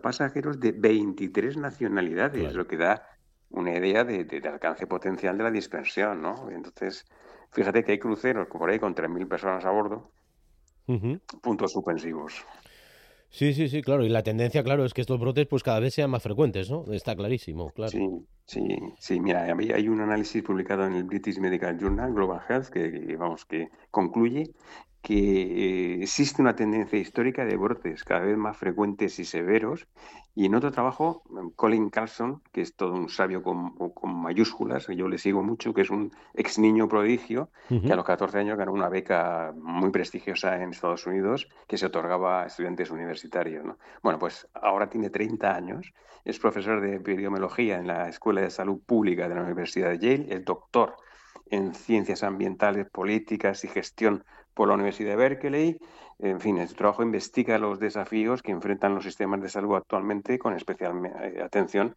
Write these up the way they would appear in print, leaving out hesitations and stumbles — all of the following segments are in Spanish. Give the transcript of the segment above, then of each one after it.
pasajeros de 23 nacionalidades, Claro. lo que da una idea del alcance potencial de la dispersión, ¿no? Entonces, fíjate que hay cruceros por ahí con 3.000 personas a bordo, Ujú. puntos suspensivos. Sí, sí, sí, claro. Y la tendencia, claro, es que estos brotes, pues, cada vez sean más frecuentes, ¿no? Está clarísimo, claro. Sí, sí, sí. Mira, hay un análisis publicado en el British Medical Journal, Global Health, vamos, que concluye que existe una tendencia histórica de brotes cada vez más frecuentes y severos. Y en otro trabajo, Colin Carlson, que es todo un sabio con mayúsculas, que yo le sigo mucho, que es un ex niño prodigio, que a Ujú. los 14 años ganó una beca muy prestigiosa en Estados Unidos que se otorgaba a estudiantes universitarios, ¿no? Bueno, pues ahora tiene 30 años. Es profesor de epidemiología en la Escuela de Salud Pública de la Universidad de Yale, es doctor en ciencias ambientales, políticas y gestión por la Universidad de Berkeley. En fin, en su trabajo investiga los desafíos que enfrentan los sistemas de salud actualmente, con especial atención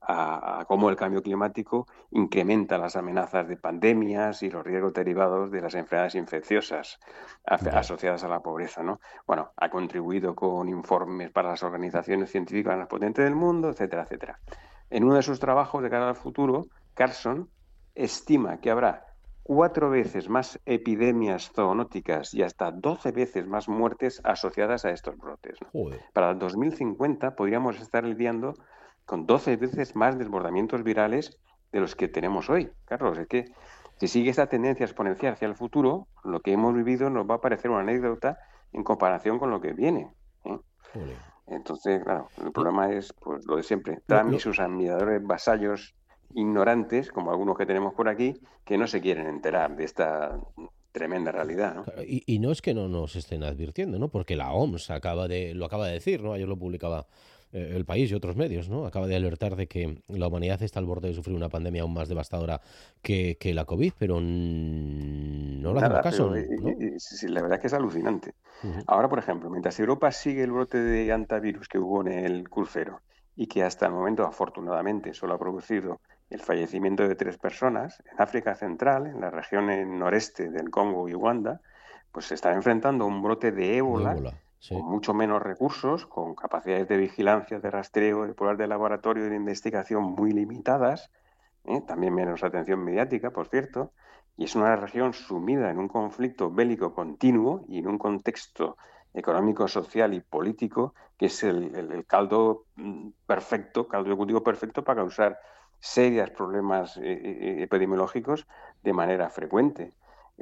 a cómo el cambio climático incrementa las amenazas de pandemias y los riesgos derivados de las enfermedades infecciosas Ya. asociadas a la pobreza, ¿no? Bueno, ha contribuido con informes para las organizaciones científicas más potentes del mundo, etcétera, etcétera. En uno de sus trabajos de cara al futuro, Carson estima que habrá 4 veces más epidemias zoonóticas y hasta 12 veces más muertes asociadas a estos brotes, ¿no? Joder. Para el 2050 podríamos estar lidiando con 12 veces más desbordamientos virales de los que tenemos hoy. Carlos, es que si sigue esta tendencia exponencial hacia el futuro, lo que hemos vivido nos va a parecer una anécdota en comparación con lo que viene, ¿eh? Jolín. Entonces, claro, el Lo problema es pues lo de siempre. lo Trump y lo sus admiradores vasallos ignorantes, como algunos que tenemos por aquí, que no se quieren enterar de esta tremenda realidad, ¿no? Claro, y no es que no nos estén advirtiendo, ¿no? Porque la OMS lo acaba de decir, ¿no? Ayer lo publicaba, El País y otros medios, ¿no? Acaba de alertar de que la humanidad está al borde de sufrir una pandemia aún más devastadora que la COVID, pero no le hacemos Nada, caso, pero ¿no? sí, sí, la verdad es que es alucinante. Ujú. Ahora, por ejemplo, mientras Europa sigue el brote de antivirus que hubo en el crucero y que hasta el momento, afortunadamente, solo ha producido el fallecimiento de 3 personas, en África Central, en la región noreste del Congo y Uganda, pues se está enfrentando a un brote de De ébola ébola, con sí. mucho menos recursos, con capacidades de vigilancia, de rastreo, de pruebas de laboratorio y de investigación muy limitadas, también menos atención mediática, por cierto, y es una región sumida en un conflicto bélico continuo y en un contexto económico, social y político que es el caldo perfecto, caldo de cultivo perfecto para causar serios problemas epidemiológicos de manera frecuente.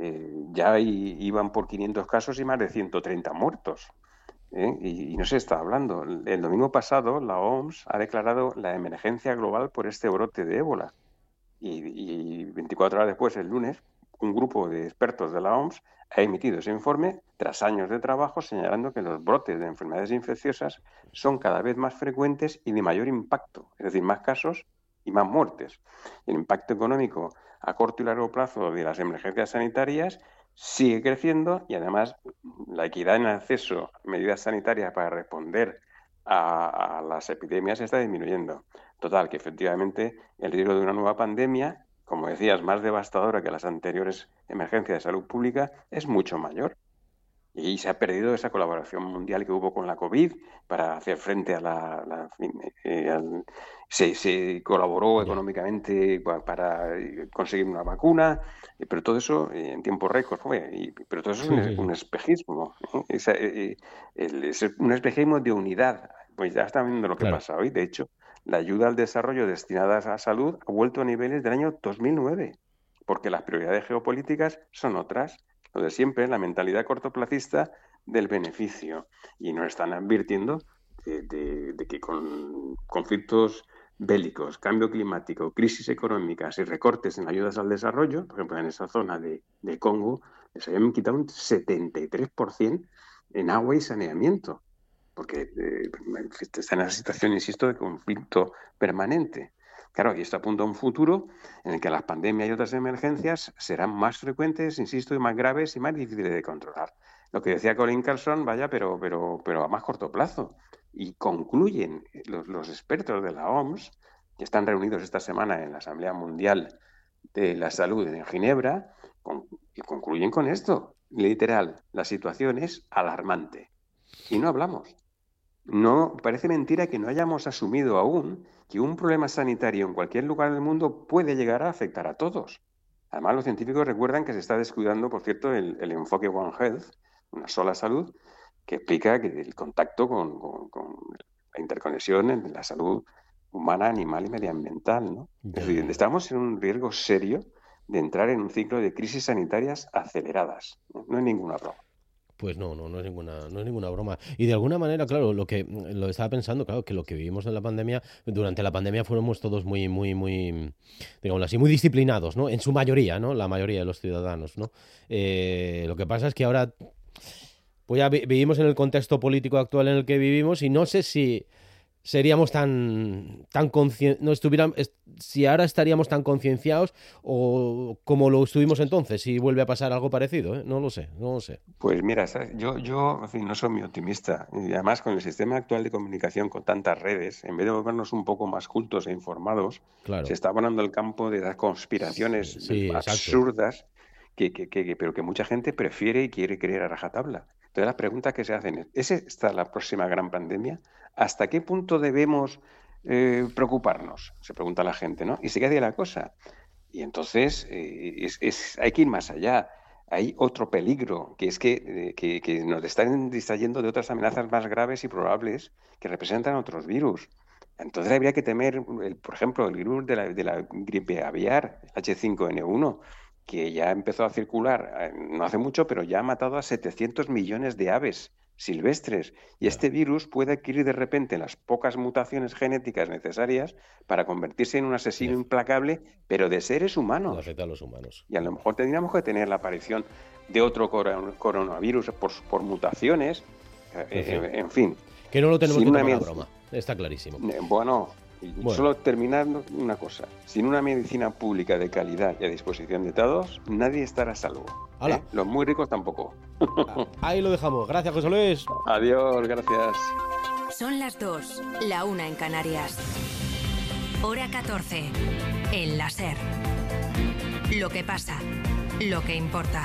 Ya iban por 500 casos y más de 130 muertos. Y no se está hablando. El domingo pasado, la OMS ha declarado la emergencia global por este brote de ébola. Y 24 horas después, el lunes, un grupo de expertos de la OMS ha emitido ese informe tras años de trabajo señalando que los brotes de enfermedades infecciosas son cada vez más frecuentes y de mayor impacto, es decir, más casos y más muertes. El impacto económico a corto y largo plazo de las emergencias sanitarias sigue creciendo y además la equidad en acceso a medidas sanitarias para responder a las epidemias está disminuyendo. Total, que efectivamente el riesgo de una nueva pandemia, como decías, más devastadora que las anteriores emergencias de salud pública, es mucho mayor. Y se ha perdido esa colaboración mundial que hubo con la COVID para hacer frente a se colaboró Ya. económicamente para conseguir una vacuna, pero todo eso en tiempo récord fue. Pero todo eso es Sí, sí, un sí. espejismo, ¿eh? Es un espejismo de unidad. Pues ya está viendo lo que Claro. pasa hoy. De hecho, la ayuda al desarrollo destinada a salud ha vuelto a niveles del año 2009, porque las prioridades geopolíticas son otras, lo de siempre, la mentalidad cortoplacista del beneficio. Y nos están advirtiendo de que con conflictos bélicos, cambio climático, crisis económicas y recortes en ayudas al desarrollo, por ejemplo, en esa zona de Congo, les habían quitado un 73% en agua y saneamiento, porque está en esa situación, insisto, de conflicto permanente. Claro, y esto apunta a un futuro en el que las pandemias y otras emergencias serán más frecuentes, insisto, y más graves y más difíciles de controlar. Lo que decía Colin Carlson, vaya, pero a más corto plazo. Y concluyen los expertos de la OMS, que están reunidos esta semana en la Asamblea Mundial de la Salud en Ginebra, y concluyen con esto. Literal, la situación es alarmante. Y no hablamos. No, parece mentira que no hayamos asumido aún que un problema sanitario en cualquier lugar del mundo puede llegar a afectar a todos. Además, los científicos recuerdan que se está descuidando, por cierto, el enfoque One Health, una sola salud, que explica que el contacto con la interconexión entre la salud humana, animal y medioambiental, ¿no? Es Ya, decir, ya. estamos en un riesgo serio de entrar en un ciclo de crisis sanitarias aceleradas. No, no es ninguna broma. Pues no es ninguna broma. Y de alguna manera, claro, lo estaba pensando, claro, que lo que vivimos en la pandemia, durante la pandemia fuéramos todos digamos así, muy disciplinados, ¿no? En su mayoría, ¿no? La mayoría de los ciudadanos, ¿no? Lo que pasa es que ahora, pues ya vivimos en el contexto político actual en el que vivimos y no sé si seríamos tan no si ahora estaríamos tan concienciados o como lo estuvimos entonces, si vuelve a pasar algo parecido, ¿eh? No lo sé, no lo sé. Pues mira, ¿sabes? Yo, en fin, no soy muy optimista. Y además, con el sistema actual de comunicación, con tantas redes, en vez de volvernos un poco más cultos e informados, se Claro. está abonando el campo de las Sí, conspiraciones sí, exacto. absurdas, pero que mucha gente prefiere y quiere creer a rajatabla. Entonces, las preguntas que se hacen ¿es esta la próxima gran pandemia? ¿Hasta qué punto debemos preocuparnos? Se pregunta la gente, ¿no? Y se queda ahí la cosa. Y entonces hay que ir más allá. Hay otro peligro, que es que nos están distrayendo de otras amenazas más graves y probables que representan otros virus. Entonces habría que temer, por ejemplo, el virus de la gripe aviar, H5N1, que ya empezó a circular no hace mucho, pero ya ha matado a 700 millones de aves silvestres. Y Ya, este virus puede adquirir de repente las pocas mutaciones genéticas necesarias para convertirse en un y asesino implacable, pero de seres le humanos. afecta a los humanos. Y a lo mejor tendríamos que tener la aparición de otro coronavirus por mutaciones, En fin, en fin, que no lo tenemos sin que una tomar a broma. Está clarísimo. bueno, y Bueno, solo terminando una cosa, sin una medicina pública de calidad y a disposición de todos, nadie estará a salvo, hala, Los muy ricos tampoco. ahí lo dejamos. Gracias, José Luis. Adiós, gracias. Son las 2, la 1 en Canarias. Hora 14, en la SER. Lo que pasa, lo que importa.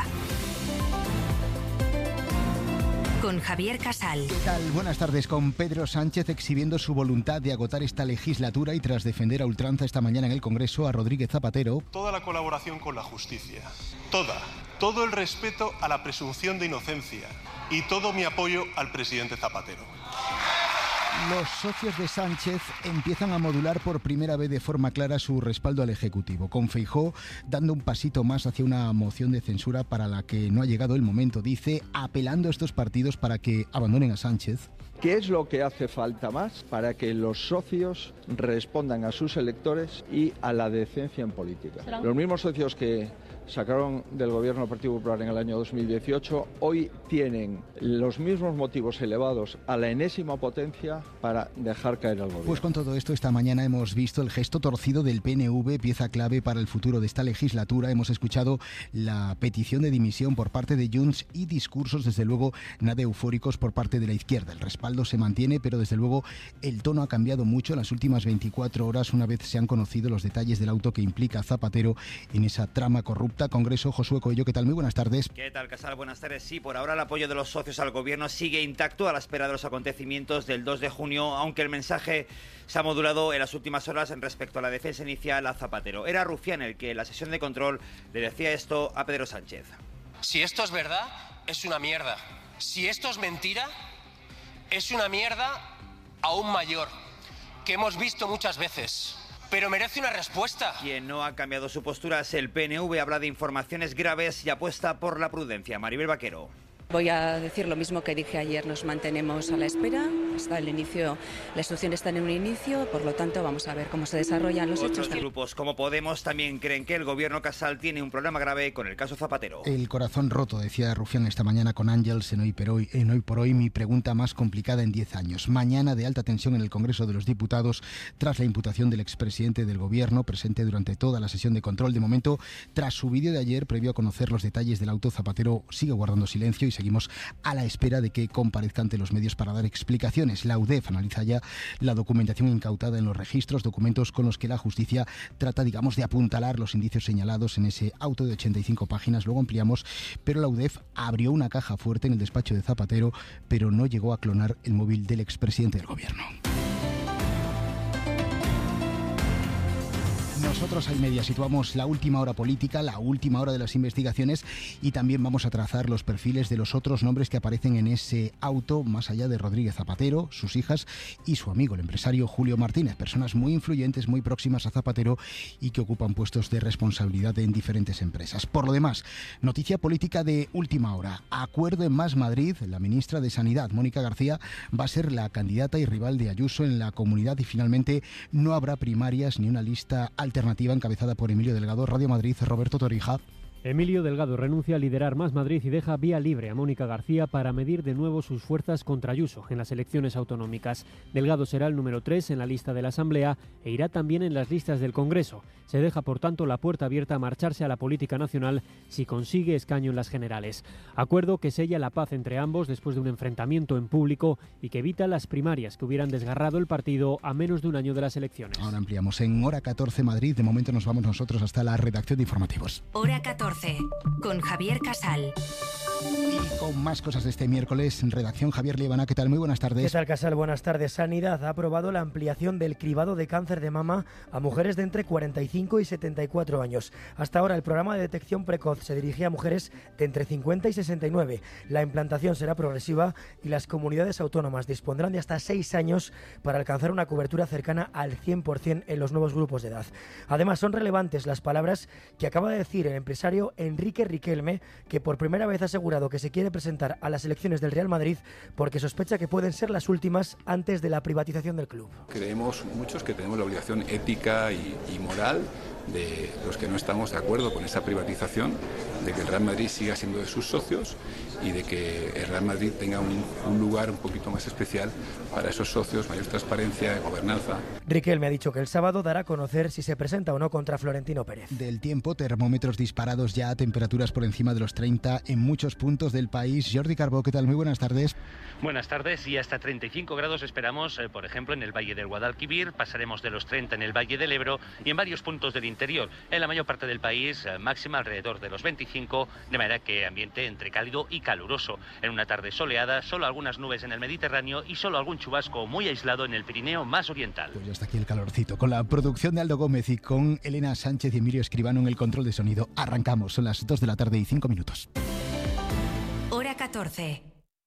Con Javier Casal. ¿Qué tal? Buenas tardes. Con Pedro Sánchez exhibiendo su voluntad de agotar esta legislatura y tras defender a ultranza esta mañana en el Congreso a Rodríguez Zapatero. Toda la colaboración con la justicia. Todo el respeto a la presunción de inocencia y todo mi apoyo al presidente Zapatero. Los socios de Sánchez empiezan a modular por primera vez de forma clara su respaldo al Ejecutivo, con Feijóo dando un pasito más hacia una moción de censura para la que no ha llegado el momento, dice, apelando a estos partidos para que abandonen a Sánchez. ¿Qué es lo que hace falta más para que los socios respondan a sus electores y a la decencia en política? Los mismos socios que sacaron del gobierno del Partido Popular en el año 2018, hoy tienen los mismos motivos elevados a la enésima potencia para dejar caer al gobierno. Pues con todo esto, esta mañana hemos visto el gesto torcido del PNV, pieza clave para el futuro de esta legislatura. Hemos escuchado la petición de dimisión por parte de Junts y discursos, desde luego, nada eufóricos por parte de la izquierda. El respaldo se mantiene, pero desde luego el tono ha cambiado mucho en las últimas 24 horas, una vez se han conocido los detalles del auto que implica a Zapatero en esa trama corrupta. Congreso, Josué Coello, ¿qué tal? Muy buenas tardes. ¿Qué tal, Casal? Buenas tardes. Sí, por ahora el apoyo de los socios al gobierno sigue intacto a la espera de los acontecimientos del 2 de junio, aunque el mensaje se ha modulado en las últimas horas en respecto a la defensa inicial a Zapatero. Era Rufián el que en la sesión de control le decía esto a Pedro Sánchez. Si esto es verdad, es una mierda. Si esto es mentira, es una mierda aún mayor, que hemos visto muchas veces. Pero merece una respuesta. Quien no ha cambiado su postura es el PNV, habla de informaciones graves y apuesta por la prudencia. Maribel Vaquero. Voy a decir lo mismo que dije ayer, nos mantenemos a la espera, hasta el inicio, la instrucción está en un inicio, por lo tanto vamos a ver cómo se desarrollan los hechos. Otros grupos como Podemos también creen que el gobierno Casal tiene un problema grave con el caso Zapatero. El corazón roto, decía Rufián esta mañana con Ángels en Hoy por Hoy, mi pregunta más complicada en 10 años. Mañana de alta tensión en el Congreso de los Diputados tras la imputación del expresidente del gobierno, presente durante toda la sesión de control. De momento, tras su vídeo de ayer, previo a conocer los detalles del auto, Zapatero sigue guardando silencio y seguimos a la espera de que comparezca ante los medios para dar explicaciones. La UDEF analiza ya la documentación incautada en los registros, documentos con los que la justicia trata, digamos, de apuntalar los indicios señalados en ese auto de 85 páginas. Luego ampliamos, pero la UDEF abrió una caja fuerte en el despacho de Zapatero, pero no llegó a clonar el móvil del expresidente del gobierno. Nosotros al Media situamos la última hora política, la última hora de las investigaciones, y también vamos a trazar los perfiles de los otros nombres que aparecen en ese auto, más allá de Rodríguez Zapatero, sus hijas y su amigo, el empresario Julio Martínez, personas muy influyentes, muy próximas a Zapatero y que ocupan puestos de responsabilidad en diferentes empresas. Por lo demás, noticia política de última hora. Acuerdo en Más Madrid. La ministra de Sanidad, Mónica García, va a ser la candidata y rival de Ayuso en la Comunidad, y finalmente no habrá primarias ni una lista alternativa encabezada por Emilio Delgado. Radio Madrid, Roberto Torija. Emilio Delgado renuncia a liderar Más Madrid y deja vía libre a Mónica García para medir de nuevo sus fuerzas contra Ayuso en las elecciones autonómicas. Delgado será el número 3 en la lista de la Asamblea e irá también en las listas del Congreso. Se deja, por tanto, la puerta abierta a marcharse a la política nacional si consigue escaño en las generales. Acuerdo que sella la paz entre ambos después de un enfrentamiento en público y que evita las primarias que hubieran desgarrado el partido a menos de un año de las elecciones. Ahora ampliamos en Hora 14 Madrid. De momento nos vamos nosotros hasta la redacción de informativos. Hora 14 con Javier Casal. Y con más cosas de este miércoles en redacción, Javier Liebana. ¿Qué tal? Muy buenas tardes. ¿Qué tal, Casal? Buenas tardes. Sanidad ha aprobado la ampliación del cribado de cáncer de mama a mujeres de entre 45 y 74 años. Hasta ahora el programa de detección precoz se dirigía a mujeres de entre 50 y 69. La implantación será progresiva y las comunidades autónomas dispondrán de hasta 6 años para alcanzar una cobertura cercana al 100% en los nuevos grupos de edad. Además, son relevantes las palabras que acaba de decir el empresario Enrique Riquelme, que por primera vez ha asegurado que se quiere presentar a las elecciones del Real Madrid porque sospecha que pueden ser las últimas antes de la privatización del club. Creemos muchos que tenemos la obligación ética y moral de los que no estamos de acuerdo con esa privatización, de que el Real Madrid siga siendo de sus socios y de que el Real Madrid tenga un lugar un poquito más especial para esos socios, mayor transparencia, gobernanza. Riquelme ha dicho que el sábado dará a conocer si se presenta o no contra Florentino Pérez. Del tiempo, termómetros disparados ya a temperaturas por encima de los 30 en muchos puntos del país. Jordi Carbó, ¿qué tal? Muy buenas tardes. Buenas tardes, y hasta 35 grados esperamos, por ejemplo, en el Valle del Guadalquivir. Pasaremos de los 30 en el Valle del Ebro y en varios puntos del interior. En la mayor parte del país, máxima alrededor de los 25, de manera que ambiente entre cálido y caluroso. En una tarde soleada, solo algunas nubes en el Mediterráneo y solo algún chubasco muy aislado en el Pirineo más oriental. Pues ya está aquí el calorcito. Con la producción de Aldo Gómez y con Elena Sánchez y Emilio Escribano en el control de sonido, arrancamos. Son las 2 de la tarde y 5 minutos. Hora 14.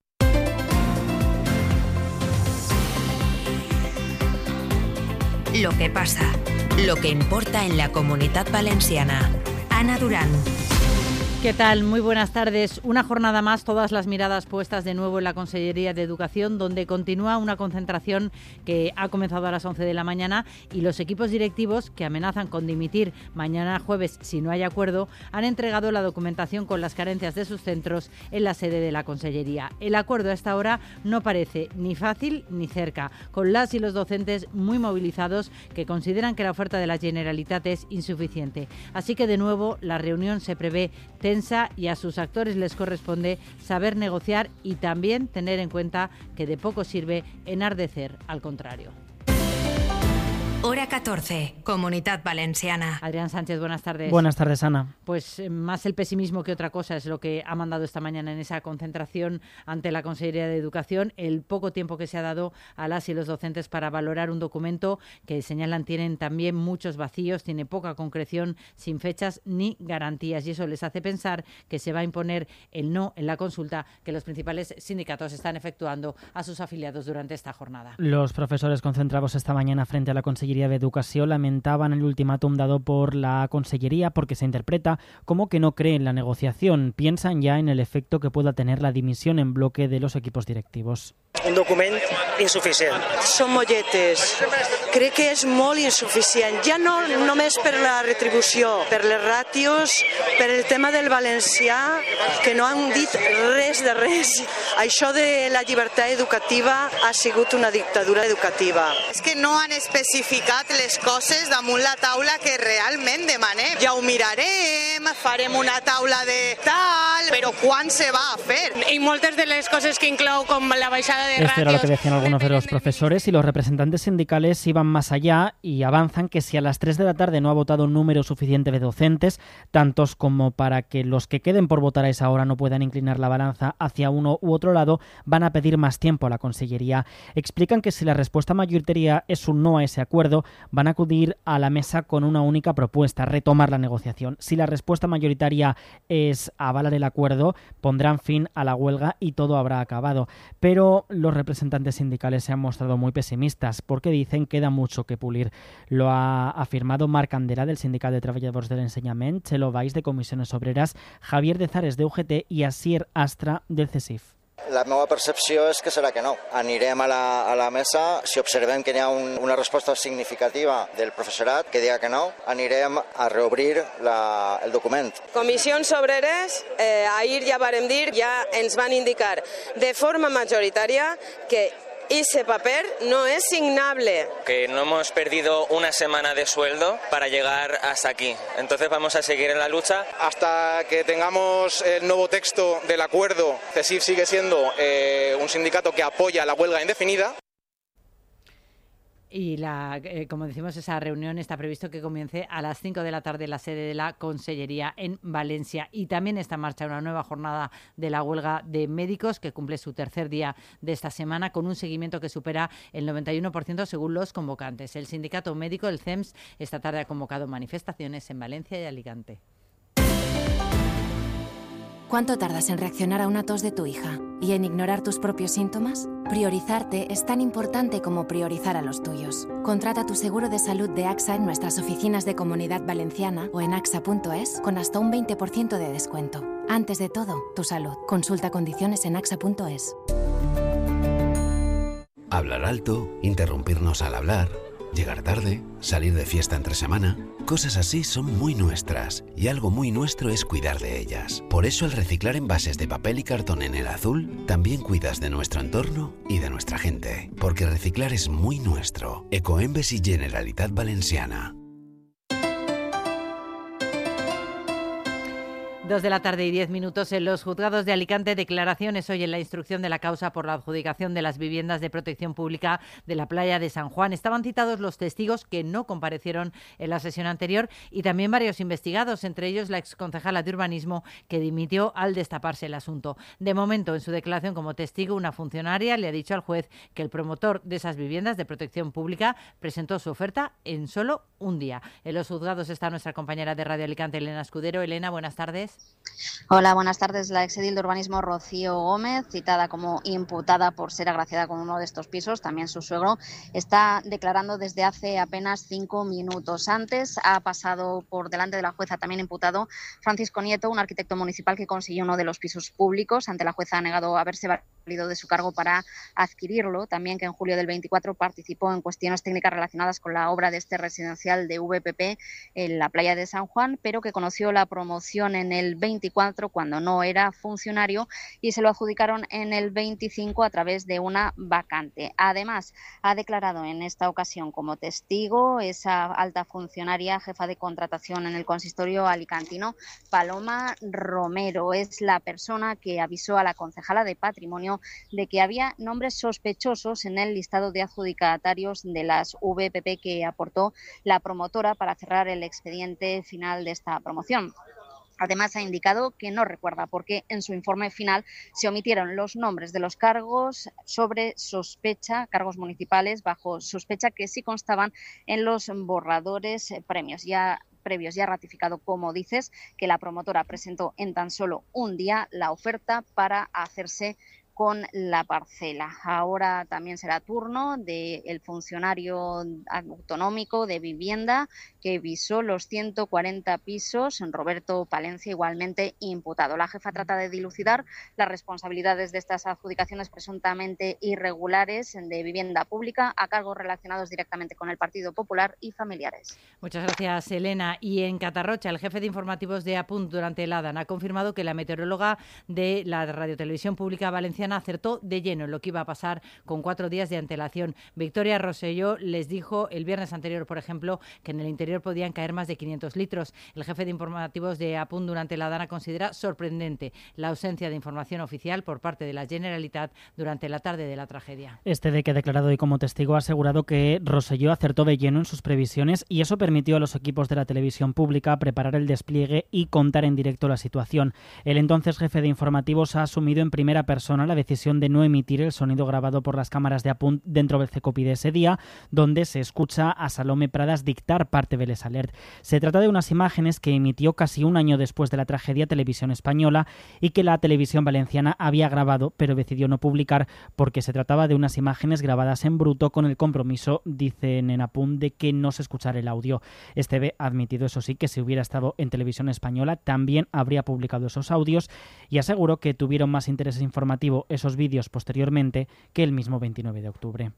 Lo que pasa, lo que importa en la Comunitat Valenciana. Ana Durán. ¿Qué tal? Muy buenas tardes. Una jornada más, todas las miradas puestas de nuevo en la Consellería de Educación, donde continúa una concentración que ha comenzado a las 11 de la mañana y los equipos directivos, que amenazan con dimitir mañana jueves si no hay acuerdo, han entregado la documentación con las carencias de sus centros en la sede de la Consellería. El acuerdo a esta hora no parece ni fácil ni cerca, con las y los docentes muy movilizados que consideran que la oferta de la Generalitat es insuficiente. Así que de nuevo la reunión se prevé tensa y a sus actores les corresponde saber negociar y también tener en cuenta que de poco sirve enardecer, al contrario. Hora 14, Comunitat Valenciana. Adrián Sánchez, buenas tardes. Buenas tardes, Ana. Pues más el pesimismo que otra cosa es lo que ha mandado esta mañana en esa concentración ante la Consellería de Educación, el poco tiempo que se ha dado a las y los docentes para valorar un documento que señalan tienen también muchos vacíos, tiene poca concreción, sin fechas ni garantías, y eso les hace pensar que se va a imponer el no en la consulta que los principales sindicatos están efectuando a sus afiliados durante esta jornada. Los profesores concentrados esta mañana frente a la Consellería de Educación lamentaban el ultimátum dado por la Consellería porque se interpreta como que no cree en la negociación. Piensan ya en el efecto que pueda tener la dimisión en bloque de los equipos directivos. un document insuficient. Són molletes. Crec que és molt insuficient. Ja no només per la retribució, per les ràtios, per el tema del valencià, que no han dit res de res. Això de la llibertat educativa ha sigut una dictadura educativa. És que no han especificat les coses damunt la taula que realment demanem. Ja ho mirarem, farem una taula de tal, però quan se va a fer? Y moltes de les coses que inclou, com la baixada de Esto era lo que decían algunos de los profesores, y los representantes sindicales iban más allá y avanzan que si a las 3 de la tarde no ha votado un número suficiente de docentes, tantos como para que los que queden por votar a esa hora no puedan inclinar la balanza hacia uno u otro lado, van a pedir más tiempo a la Consellería. Explican que si la respuesta mayoritaria es un no a ese acuerdo, van a acudir a la mesa con una única propuesta, retomar la negociación. Si la respuesta mayoritaria es avalar el acuerdo, pondrán fin a la huelga y todo habrá acabado. Pero los representantes sindicales se han mostrado muy pesimistas porque dicen que queda mucho que pulir. Lo ha afirmado Marc Andera, del Sindicat de Treballadors de l'Ensenyament, Txelo Valls, de Comissiones Obreras, Javier de Zares, de UGT, i Asier Astra, del CESIF. La meva percepció és que serà que no. Anirem a la mesa, si observem que hi ha una resposta significativa del professorat que diga que no, anirem a reobrir el document. Comissions Obreres, ahir ja vàrem dir, ja ens van indicar de forma majoritària que ese papel no es signable. Que no hemos perdido una semana de sueldo para llegar hasta aquí. Entonces vamos a seguir en la lucha. Hasta que tengamos el nuevo texto del acuerdo, CESIF sigue siendo un sindicato que apoya la huelga indefinida. Y como decimos, esa reunión está previsto que comience a las 5 de la tarde en la sede de la Consellería en Valencia. Y también está en marcha una nueva jornada de la huelga de médicos que cumple su tercer día de esta semana, con un seguimiento que supera el 91% según los convocantes. El sindicato médico, el CEMS, esta tarde ha convocado manifestaciones en Valencia y Alicante. ¿Cuánto tardas en reaccionar a una tos de tu hija y en ignorar tus propios síntomas? Priorizarte es tan importante como priorizar a los tuyos. Contrata tu seguro de salud de AXA en nuestras oficinas de Comunidad Valenciana o en axa.es con hasta un 20% de descuento. Antes de todo, tu salud. Consulta condiciones en axa.es. Hablar alto, interrumpirnos al hablar, llegar tarde, salir de fiesta entre semana. Cosas así son muy nuestras y algo muy nuestro es cuidar de ellas. Por eso al reciclar envases de papel y cartón en El Azul, también cuidas de nuestro entorno y de nuestra gente. Porque reciclar es muy nuestro. Ecoembes y Generalitat Valenciana. 2 de la tarde y 10 minutos en los juzgados de Alicante. Declaraciones hoy en la instrucción de la causa por la adjudicación de las viviendas de protección pública de la playa de San Juan. Estaban citados los testigos que no comparecieron en la sesión anterior y también varios investigados, entre ellos la exconcejala de urbanismo que dimitió al destaparse el asunto. De momento, en su declaración como testigo, una funcionaria le ha dicho al juez que el promotor de esas viviendas de protección pública presentó su oferta en solo un día. En los juzgados está nuestra compañera de Radio Alicante, Elena Escudero. Elena, buenas tardes. Hola, buenas tardes. La exedil de urbanismo Rocío Gómez, citada como imputada por ser agraciada con uno de estos pisos, también su suegro, está declarando desde hace apenas 5 minutos. Antes ha pasado por delante de la jueza también imputado Francisco Nieto, un arquitecto municipal que consiguió uno de los pisos públicos. Ante la jueza ha negado haberse valido de su cargo para adquirirlo. También que en julio del 24 participó en cuestiones técnicas relacionadas con la obra de este residencial de VPP en la playa de San Juan, pero que conoció la promoción en el 24 cuando no era funcionario y se lo adjudicaron en el 25 a través de una vacante. Además, ha declarado en esta ocasión como testigo esa alta funcionaria jefa de contratación en el consistorio alicantino, Paloma Romero. Es la persona que avisó a la concejala de Patrimonio de que había nombres sospechosos en el listado de adjudicatarios de las VPP que aportó la promotora para cerrar el expediente final de esta promoción. Además, ha indicado que no recuerda por qué en su informe final se omitieron los nombres de los cargos sobre sospecha, cargos municipales bajo sospecha, que sí constaban en los borradores previos. Ya ha ratificado, como dices, que la promotora presentó en tan solo un día la oferta para hacerse con la parcela. Ahora también será turno del funcionario autonómico de vivienda que visó los 140 pisos, Roberto Palencia, igualmente imputado. La jefa trata de dilucidar las responsabilidades de estas adjudicaciones presuntamente irregulares de vivienda pública a cargos relacionados directamente con el Partido Popular y familiares. Muchas gracias, Elena. Y en Catarrocha, el jefe de informativos de Apunt durante el Adán ha confirmado que la meteoróloga de la Radiotelevisión Pública Valenciana acertó de lleno en lo que iba a pasar con 4 días de antelación. Victoria Rosselló les dijo el viernes anterior, por ejemplo, que en el interior podían caer más de 500 litros. El jefe de informativos de Apunt durante la Dana considera sorprendente la ausencia de información oficial por parte de la Generalitat durante la tarde de la tragedia. Este que ha declarado hoy como testigo ha asegurado que Rosselló acertó de lleno en sus previsiones y eso permitió a los equipos de la televisión pública preparar el despliegue y contar en directo la situación. El entonces jefe de informativos ha asumido en primera persona la decisión de no emitir el sonido grabado por las cámaras de Apunt dentro del CECOPI de ese día, donde se escucha a Salome Pradas dictar parte del alert. Se trata de unas imágenes que emitió casi un año después de la tragedia Televisión Española y que la televisión valenciana había grabado, pero decidió no publicar porque se trataba de unas imágenes grabadas en bruto con el compromiso, dicen en Apunt, de que no se escuchara el audio. Esteve ha admitido, eso sí, que si hubiera estado en Televisión Española también habría publicado esos audios y aseguró que tuvieron más interés informativo esos vídeos posteriormente que el mismo 29 de octubre.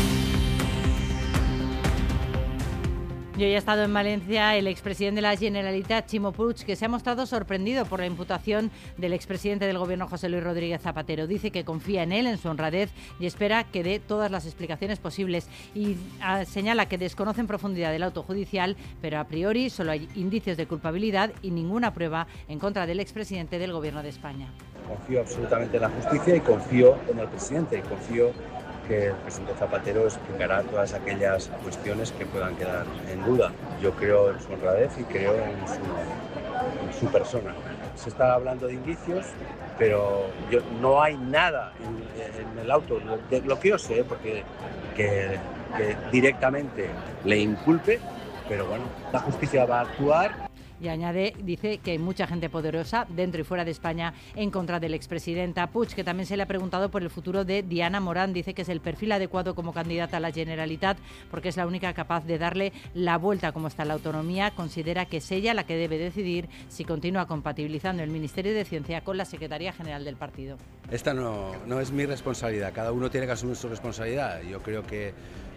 Y hoy ha estado en Valencia el expresidente de la Generalitat, Ximo Puig, que se ha mostrado sorprendido por la imputación del expresidente del Gobierno, José Luis Rodríguez Zapatero. Dice que confía en él, en su honradez, y espera que dé todas las explicaciones posibles. Y señala que desconoce en profundidad el auto judicial, pero a priori solo hay indicios de culpabilidad y ninguna prueba en contra del expresidente del Gobierno de España. Confío absolutamente en la justicia y confío en el presidente y confío que el presidente Zapatero explicará todas aquellas cuestiones que puedan quedar en duda. Yo creo en su honradez y creo en su persona. Se está hablando de indicios, pero no hay nada en el auto, lo que yo sé, porque que directamente le inculpe, pero bueno, la justicia va a actuar. Y dice que hay mucha gente poderosa dentro y fuera de España en contra del expresidente. A Puig, que también se le ha preguntado por el futuro de Diana Morán, dice que es el perfil adecuado como candidata a la Generalitat porque es la única capaz de darle la vuelta como está la autonomía. Considera que es ella la que debe decidir si continúa compatibilizando el Ministerio de Ciencia con la Secretaría General del partido. Esta no es mi responsabilidad, cada uno tiene que asumir su responsabilidad. Yo creo que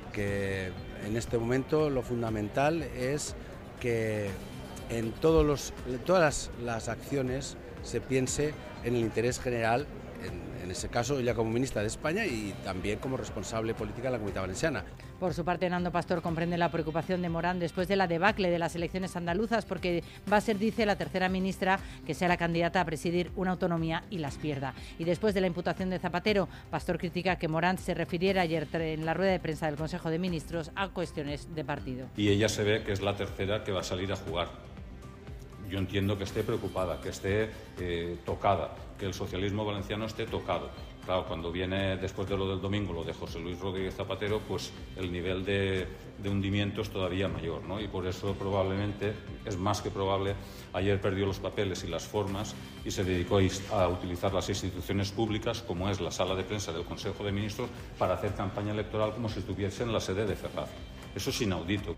en este momento lo fundamental es que en todas las acciones se piense en el interés general, en ese caso ella como ministra de España y también como responsable política de la Comunidad Valenciana. Por su parte, Nando Pastor comprende la preocupación de Morán después de la debacle de las elecciones andaluzas porque va a ser, dice, la tercera ministra que sea la candidata a presidir una autonomía y las pierda. Y después de la imputación de Zapatero, Pastor critica que Morán se refiriera ayer en la rueda de prensa del Consejo de Ministros a cuestiones de partido. Y ella se ve que es la tercera que va a salir a jugar. Yo entiendo que esté preocupada, que esté tocada, que el socialismo valenciano esté tocado. Claro, cuando viene después de lo del domingo, lo de José Luis Rodríguez Zapatero, pues el nivel de hundimiento es todavía mayor, ¿no? Y por eso probablemente, es más que probable, ayer perdió los papeles y las formas y se dedicó a utilizar las instituciones públicas, como es la sala de prensa del Consejo de Ministros, para hacer campaña electoral como si estuviese en la sede de Ferraz. Eso es inaudito.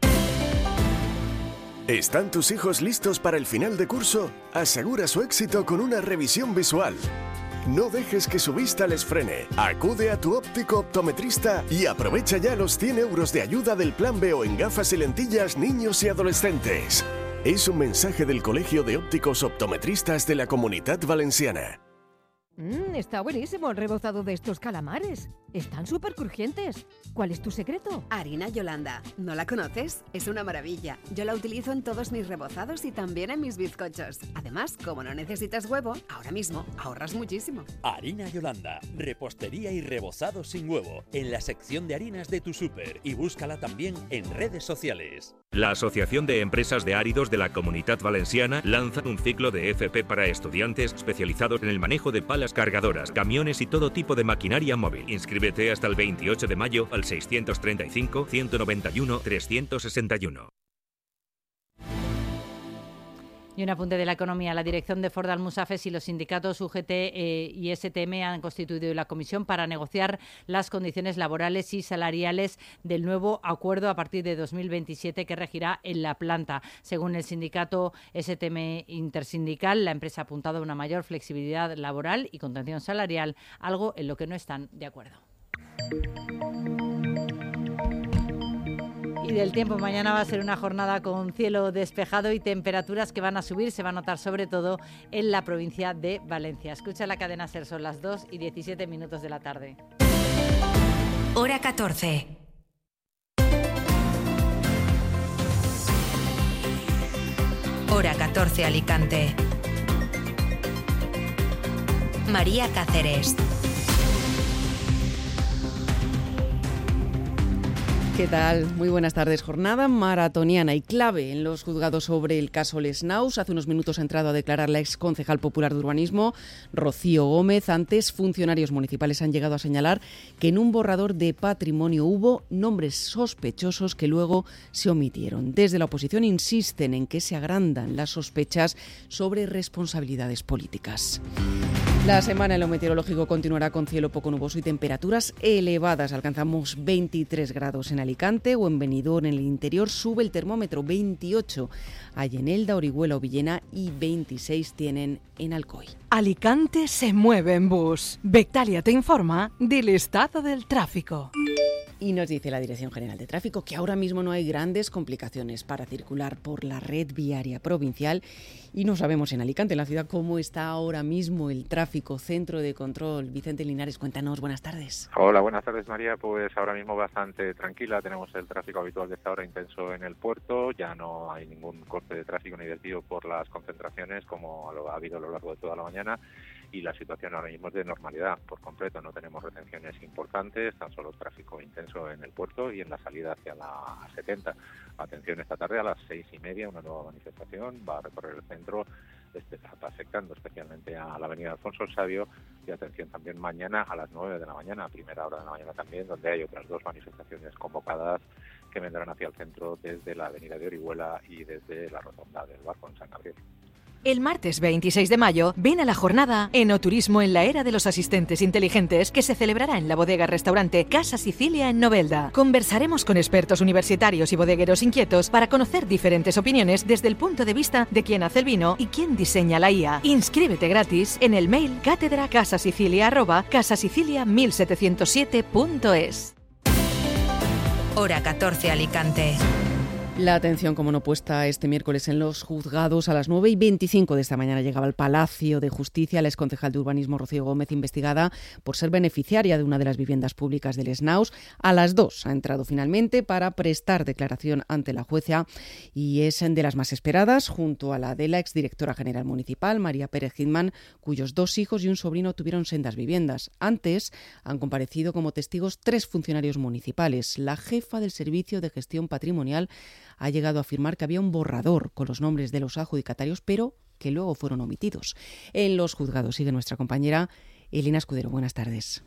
¿Están tus hijos listos para el final de curso? Asegura su éxito con una revisión visual. No dejes que su vista les frene. Acude a tu óptico optometrista y aprovecha ya los 100 euros de ayuda del Plan B o en gafas y lentillas niños y adolescentes. Es un mensaje del Colegio de Ópticos Optometristas de la Comunidad Valenciana. Está buenísimo el rebozado de estos calamares. Están súper crujientes. ¿Cuál es tu secreto? Harina Yolanda. ¿No la conoces? Es una maravilla. Yo la utilizo en todos mis rebozados y también en mis bizcochos. Además, como no necesitas huevo, ahora mismo ahorras muchísimo. Harina Yolanda. Repostería y rebozado sin huevo. En la sección de harinas de tu súper. Y búscala también en redes sociales. La Asociación de Empresas de Áridos de la Comunidad Valenciana lanza un ciclo de FP para estudiantes especializados en el manejo de palas cargadoras, camiones y todo tipo de maquinaria móvil. Inscríbete hasta el 28 de mayo al 635 191 361. Y un apunte de la economía. La dirección de Ford Almusafes y los sindicatos UGT y STM han constituido la comisión para negociar las condiciones laborales y salariales del nuevo acuerdo a partir de 2027 que regirá en la planta. Según el sindicato STM Intersindical, la empresa ha apuntado a una mayor flexibilidad laboral y contención salarial, algo en lo que no están de acuerdo. Y del tiempo, mañana va a ser una jornada con cielo despejado y temperaturas que van a subir, se va a notar sobre todo en la provincia de Valencia. Escucha la cadena SER, son las 2:17 de la tarde. Hora 14. Hora 14 Alicante. María Cáceres. ¿Qué tal? Muy buenas tardes. Jornada maratoniana y clave en los juzgados sobre el caso Les Naus. Hace unos minutos ha entrado a declarar la exconcejal popular de urbanismo, Rocío Gómez. Antes, funcionarios municipales han llegado a señalar que en un borrador de patrimonio hubo nombres sospechosos que luego se omitieron. Desde la oposición insisten en que se agrandan las sospechas sobre responsabilidades políticas. La semana en lo meteorológico continuará con cielo poco nuboso y temperaturas elevadas. Alcanzamos 23 grados en Alicante o en Benidorm. En el interior sube el termómetro, 28 hay en Elda, Orihuela o Villena y 26 tienen en Alcoy. Alicante se mueve en bus. Bectalia te informa del estado del tráfico. Y nos dice la Dirección General de Tráfico que ahora mismo no hay grandes complicaciones para circular por la red viaria provincial y no sabemos en Alicante, en la ciudad, cómo está ahora mismo el tráfico. Centro de Control, Vicente Linares, cuéntanos, buenas tardes. Hola, buenas tardes María, pues ahora mismo bastante tranquila, tenemos el tráfico habitual de esta hora intenso en el puerto, ya no hay ningún corte de tráfico ni desvío por las concentraciones como ha habido a lo largo de toda la mañana. Y la situación ahora mismo es de normalidad por completo, no tenemos retenciones importantes, tan solo tráfico intenso en el puerto y en la salida hacia la A70. Atención, esta tarde a las 6:30 una nueva manifestación va a recorrer el centro, está afectando especialmente a la avenida Alfonso el Sabio, y atención también mañana a las 9 de la mañana, a primera hora de la mañana también, donde hay otras dos manifestaciones convocadas que vendrán hacia el centro desde la avenida de Orihuela y desde la rotonda del Barco en San Gabriel. El martes 26 de mayo, ven a la jornada Enoturismo en la era de los asistentes inteligentes que se celebrará en la bodega-restaurante Casa Sicilia en Novelda. Conversaremos con expertos universitarios y bodegueros inquietos para conocer diferentes opiniones desde el punto de vista de quién hace el vino y quién diseña la IA. Inscríbete gratis en el mail catedracasasicilia@casasicilia1707.es. Hora 14 Alicante. La atención, como no, puesta este miércoles en los juzgados. A las 9:25 de esta mañana llegaba al Palacio de Justicia la exconcejal de urbanismo Rocío Gómez, investigada por ser beneficiaria de una de las viviendas públicas del Les Naus. A las 2 ha entrado finalmente para prestar declaración ante la jueza y es de las más esperadas, junto a la de la exdirectora general municipal, María Pérez Hitman, cuyos 2 hijos y un sobrino tuvieron sendas viviendas. Antes han comparecido como testigos 3 funcionarios municipales. La jefa del Servicio de Gestión Patrimonial ha llegado a afirmar que había un borrador con los nombres de los adjudicatarios, pero que luego fueron omitidos. En los juzgados sigue nuestra compañera Elena Escudero. Buenas tardes.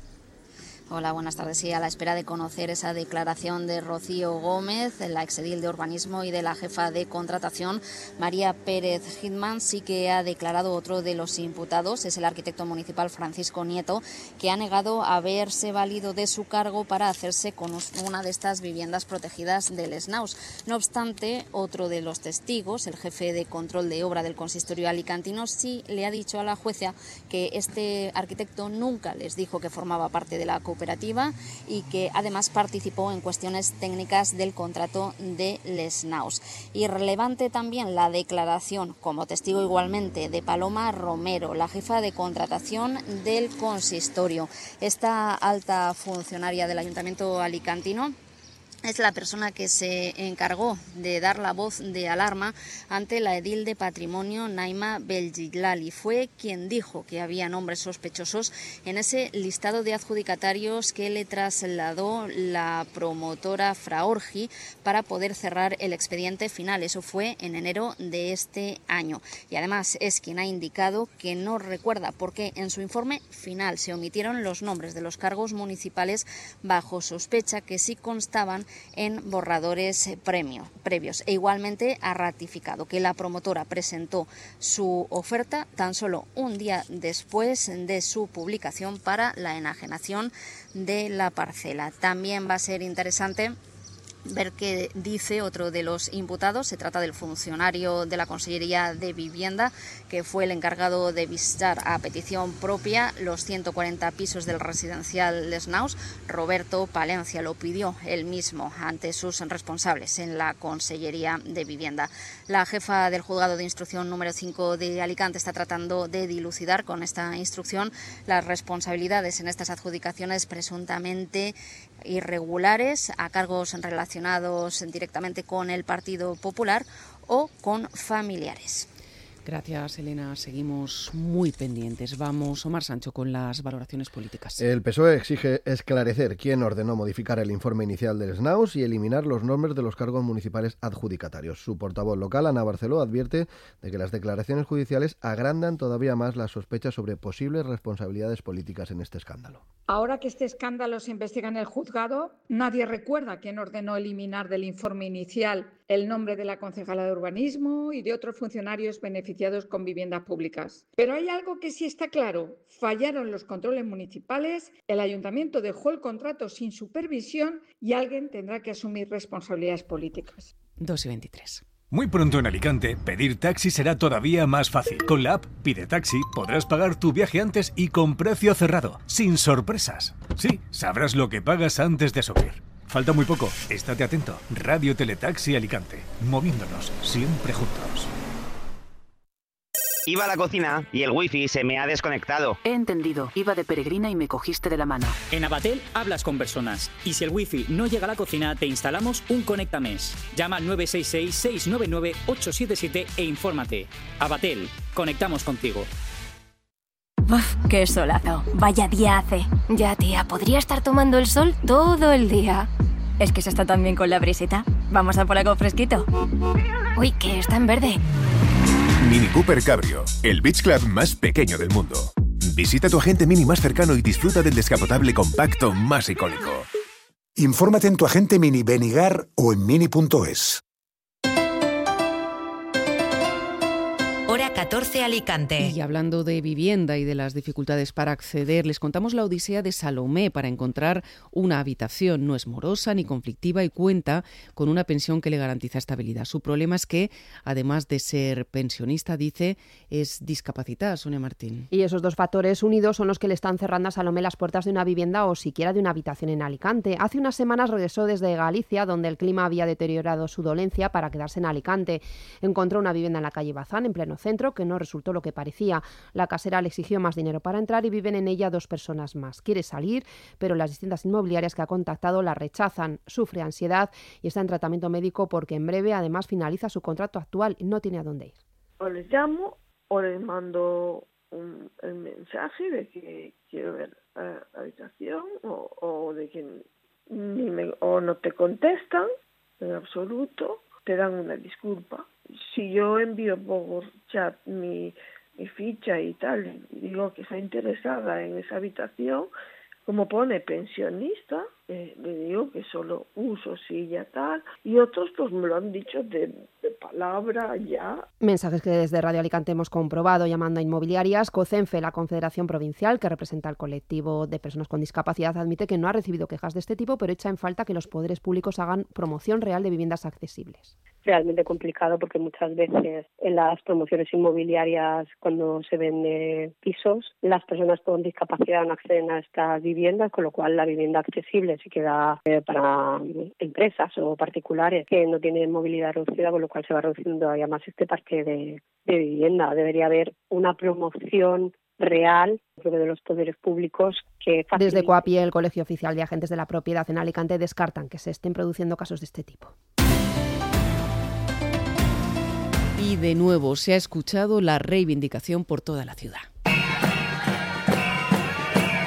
Hola, buenas tardes. Sí, a la espera de conocer esa declaración de Rocío Gómez, la exedil de urbanismo, y de la jefa de contratación, María Pérez Hitman, sí que ha declarado otro de los imputados, es el arquitecto municipal Francisco Nieto, que ha negado haberse valido de su cargo para hacerse con una de estas viviendas protegidas del Les Naus. No obstante, otro de los testigos, el jefe de control de obra del consistorio alicantino, sí le ha dicho a la jueza que este arquitecto nunca les dijo que formaba parte de la cooperativa y que además participó en cuestiones técnicas del contrato de Les Naus. Y relevante también la declaración, como testigo igualmente, de Paloma Romero, la jefa de contratación del consistorio. Esta alta funcionaria del Ayuntamiento alicantino es la persona que se encargó de dar la voz de alarma ante la edil de Patrimonio, Naima Belgilali. Fue quien dijo que había nombres sospechosos en ese listado de adjudicatarios que le trasladó la promotora Fraorgi para poder cerrar el expediente final. Eso fue en enero de este año. Y además es quien ha indicado que no recuerda por qué en su informe final se omitieron los nombres de los cargos municipales bajo sospecha que sí constaban en borradores previos e igualmente ha ratificado que la promotora presentó su oferta tan solo un día después de su publicación para la enajenación de la parcela. También va a ser interesante ver qué dice otro de los imputados. Se trata del funcionario de la Consellería de Vivienda, que fue el encargado de visitar a petición propia los 140 pisos del residencial Les Naus. Roberto Palencia lo pidió él mismo ante sus responsables en la Consellería de Vivienda. La jefa del Juzgado de Instrucción número 5 de Alicante está tratando de dilucidar con esta instrucción las responsabilidades en estas adjudicaciones presuntamente irregulares a cargos relacionados directamente con el Partido Popular o con familiares. Gracias, Elena. Seguimos muy pendientes. Vamos, Omar Sancho, con las valoraciones políticas. El PSOE exige esclarecer quién ordenó modificar el informe inicial del SNAUS y eliminar los nombres de los cargos municipales adjudicatarios. Su portavoz local, Ana Barceló, advierte de que las declaraciones judiciales agrandan todavía más las sospechas sobre posibles responsabilidades políticas en este escándalo. Ahora que este escándalo se investiga en el juzgado, nadie recuerda quién ordenó eliminar del informe inicial el nombre de la concejala de urbanismo y de otros funcionarios beneficiados con viviendas públicas. Pero hay algo que sí está claro: fallaron los controles municipales, el ayuntamiento dejó el contrato sin supervisión y alguien tendrá que asumir responsabilidades políticas. 2:23. Muy pronto en Alicante, pedir taxi será todavía más fácil. Con la app Pide Taxi podrás pagar tu viaje antes y con precio cerrado, sin sorpresas. Sí, sabrás lo que pagas antes de subir. Falta muy poco, estate atento. Radio Teletaxi Alicante, moviéndonos siempre juntos. Iba a la cocina y el wifi se me ha desconectado. He entendido. Iba de peregrina y me cogiste de la mano. En Abatel hablas con personas. Y si el wifi no llega a la cocina, te instalamos un Conectames. Llama al 966-699-877 e infórmate. Abatel, conectamos contigo. Uf, qué solazo. Vaya día hace. Ya, tía, podría estar tomando el sol todo el día. Es que se está tan bien con la brisita. Vamos a por algo fresquito. Uy, que está en verde. Mini Cooper Cabrio, el beach club más pequeño del mundo. Visita tu agente Mini más cercano y disfruta del descapotable compacto más icónico. Infórmate en tu agente Mini Benigar o en mini.es. Hora 14 Alicante. Y hablando de vivienda y de las dificultades para acceder, les contamos la odisea de Salomé para encontrar una habitación. No es morosa ni conflictiva y cuenta con una pensión que le garantiza estabilidad. Su problema es que, además de ser pensionista, dice, es discapacitada. Sonia Martín. Y esos dos factores unidos son los que le están cerrando a Salomé las puertas de una vivienda o siquiera de una habitación en Alicante. Hace unas semanas regresó desde Galicia, donde el clima había deteriorado su dolencia, para quedarse en Alicante. Encontró una vivienda en la calle Bazán, en pleno centro, que no resultó lo que parecía. La casera le exigió más dinero para entrar y viven en ella 2 personas más. Quiere salir, pero las distintas inmobiliarias que ha contactado la rechazan. Sufre ansiedad y está en tratamiento médico porque en breve además finaliza su contrato actual y no tiene a dónde ir. O les llamo o les mando el mensaje de que quiero ver habitación o de que o no te contestan en absoluto, te dan una disculpa. Si yo envío por chat mi ficha y tal, y digo que está interesada en esa habitación, como pone pensionista, le digo que solo uso silla tal, y otros pues me lo han dicho de palabra ya. Mensajes que desde Radio Alicante hemos comprobado llamando a inmobiliarias. COCENFE, la Confederación Provincial que representa al colectivo de personas con discapacidad, admite que no ha recibido quejas de este tipo, pero echa en falta que los poderes públicos hagan promoción real de viviendas accesibles. Realmente complicado porque muchas veces en las promociones inmobiliarias, cuando se venden pisos, las personas con discapacidad no acceden a estas viviendas, con lo cual la vivienda accesible se queda para empresas o particulares que no tienen movilidad reducida, con lo cual se va reduciendo todavía más este parque de vivienda. Debería haber una promoción real de los poderes públicos que facilite. Desde COAPI, el Colegio Oficial de Agentes de la Propiedad en Alicante, descartan que se estén produciendo casos de este tipo. Y de nuevo se ha escuchado la reivindicación por toda la ciudad.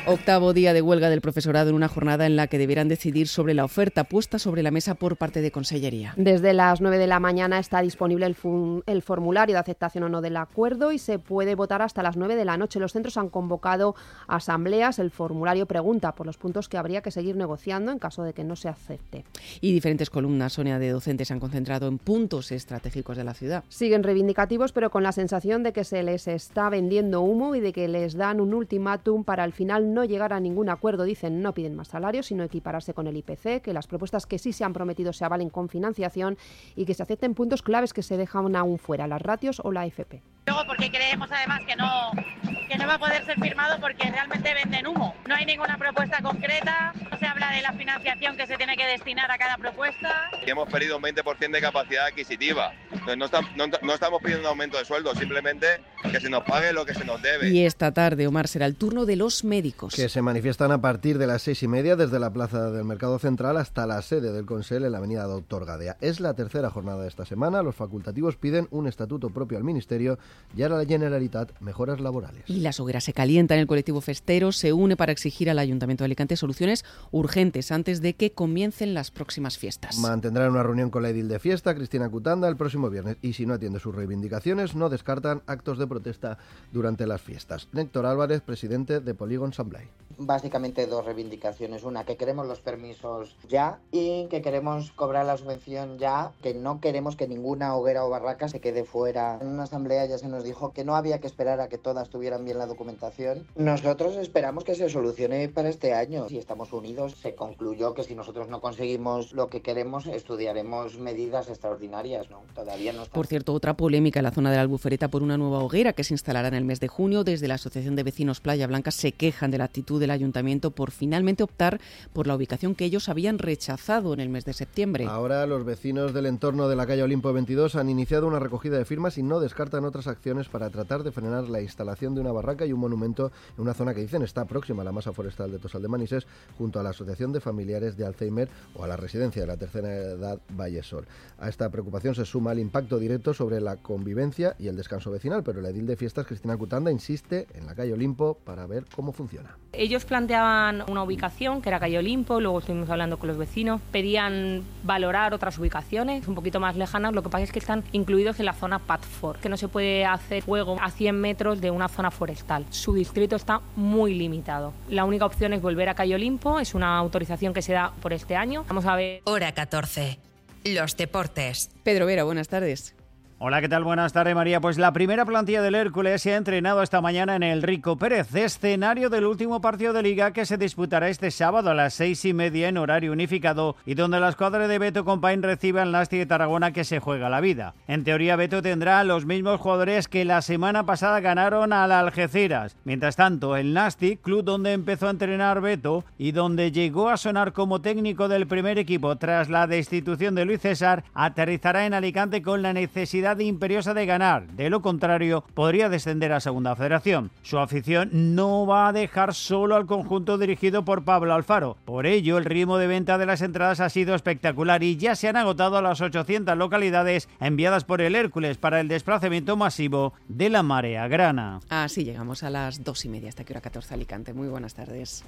Octavo día de huelga del profesorado en una jornada en la que deberán decidir sobre la oferta puesta sobre la mesa por parte de Consellería. Desde las 9 de la mañana está disponible el formulario de aceptación o no del acuerdo y se puede votar hasta las 9 de la noche. Los centros han convocado asambleas. El formulario pregunta por los puntos que habría que seguir negociando en caso de que no se acepte. Y diferentes columnas, Sonia, de docentes se han concentrado en puntos estratégicos de la ciudad. Siguen reivindicativos, pero con la sensación de que se les está vendiendo humo y de que les dan un ultimátum para al final no llegar a ningún acuerdo. Dicen no piden más salarios, sino equipararse con el IPC, que las propuestas que sí se han prometido se avalen con financiación y que se acepten puntos claves que se dejan aún fuera, las ratios o la FP. Luego porque creemos además que no va a poder ser firmado porque realmente venden humo. No hay ninguna propuesta concreta, no se habla de la financiación que se tiene que destinar a cada propuesta. Y hemos pedido un 20% de capacidad adquisitiva. Entonces no estamos pidiendo un aumento de sueldo, simplemente que se nos pague lo que se nos debe. Y esta tarde, Omar, será el turno de los médicos. Que se manifiestan a partir de las 6:30 desde la plaza del Mercado Central hasta la sede del Consell en la avenida Doctor Gadea. Es la tercera jornada de esta semana. Los facultativos piden un estatuto propio al Ministerio y a la Generalitat mejoras laborales. Y la hoguera se calienta en el colectivo festero, se une para exigir al Ayuntamiento de Alicante soluciones urgentes antes de que comiencen las próximas fiestas. Mantendrán una reunión con la edil de fiesta, Cristina Cutanda, el próximo viernes y si no atiende sus reivindicaciones, no descartan actos de protesta durante las fiestas. Néctor Álvarez, presidente de Polígon Sant Blai. Básicamente dos reivindicaciones. Una, que queremos los permisos ya y que queremos cobrar la subvención ya, que no queremos que ninguna hoguera o barraca se quede fuera. En una asamblea ya se nos dijo que no había que esperar a que todas tuvieran bien la documentación. Nosotros esperamos que se solucione para este año. Si estamos unidos, se concluyó que si nosotros no conseguimos lo que queremos, estudiaremos medidas extraordinarias, ¿no? Todavía no está. Por cierto, otra polémica en la zona de la Albufereta por una nueva hoguera que se instalará en el mes de junio. Desde la Asociación de Vecinos Playa Blanca se quejan de la actitud del Ayuntamiento por finalmente optar por la ubicación que ellos habían rechazado en el mes de septiembre. Ahora los vecinos del entorno de la calle Olimpo 22 han iniciado una recogida de firmas y no descartan otras acciones para tratar de frenar la instalación de una barraca y un monumento en una zona que dicen está próxima a la masa forestal de Tosal de Manises, junto a la Asociación de Familiares de Alzheimer o a la Residencia de la Tercera Edad Vallesol. A esta preocupación se suma el impacto directo sobre la convivencia y el descanso vecinal, pero la edil de fiestas, Cristina Cutanda, insiste en la calle Olimpo para ver cómo funciona. Ellos planteaban una ubicación que era calle Olimpo, luego estuvimos hablando con los vecinos, pedían valorar otras ubicaciones un poquito más lejanas, lo que pasa es que están incluidos en la zona PAD4, que no se puede hacer fuego a 100 metros de una zona forestal. Su distrito está muy limitado. La única opción es volver a calle Olimpo, es una autorización que se da por este año. Vamos a ver. Hora 14. Los deportes. Pedro Vera, buenas tardes. Hola, ¿qué tal? Buenas tardes, María. Pues la primera plantilla del Hércules se ha entrenado esta mañana en el Rico Pérez, escenario del último partido de Liga que se disputará este sábado a las 6:30 en horario unificado y donde la escuadra de Beto Compain recibe al Nasti de Tarragona que se juega la vida. En teoría, Beto tendrá los mismos jugadores que la semana pasada ganaron al Algeciras. Mientras tanto, el Nasti, club donde empezó a entrenar Beto y donde llegó a sonar como técnico del primer equipo tras la destitución de Luis César, aterrizará en Alicante con la necesidad imperiosa de ganar. De lo contrario, podría descender a Segunda Federación. Su afición no va a dejar solo al conjunto dirigido por Pablo Alfaro. Por ello, el ritmo de venta de las entradas ha sido espectacular y ya se han agotado las 800 localidades enviadas por el Hércules para el desplazamiento masivo de la Marea Grana. Así llegamos a las 2:30, hasta que hora 14 Alicante. Muy buenas tardes.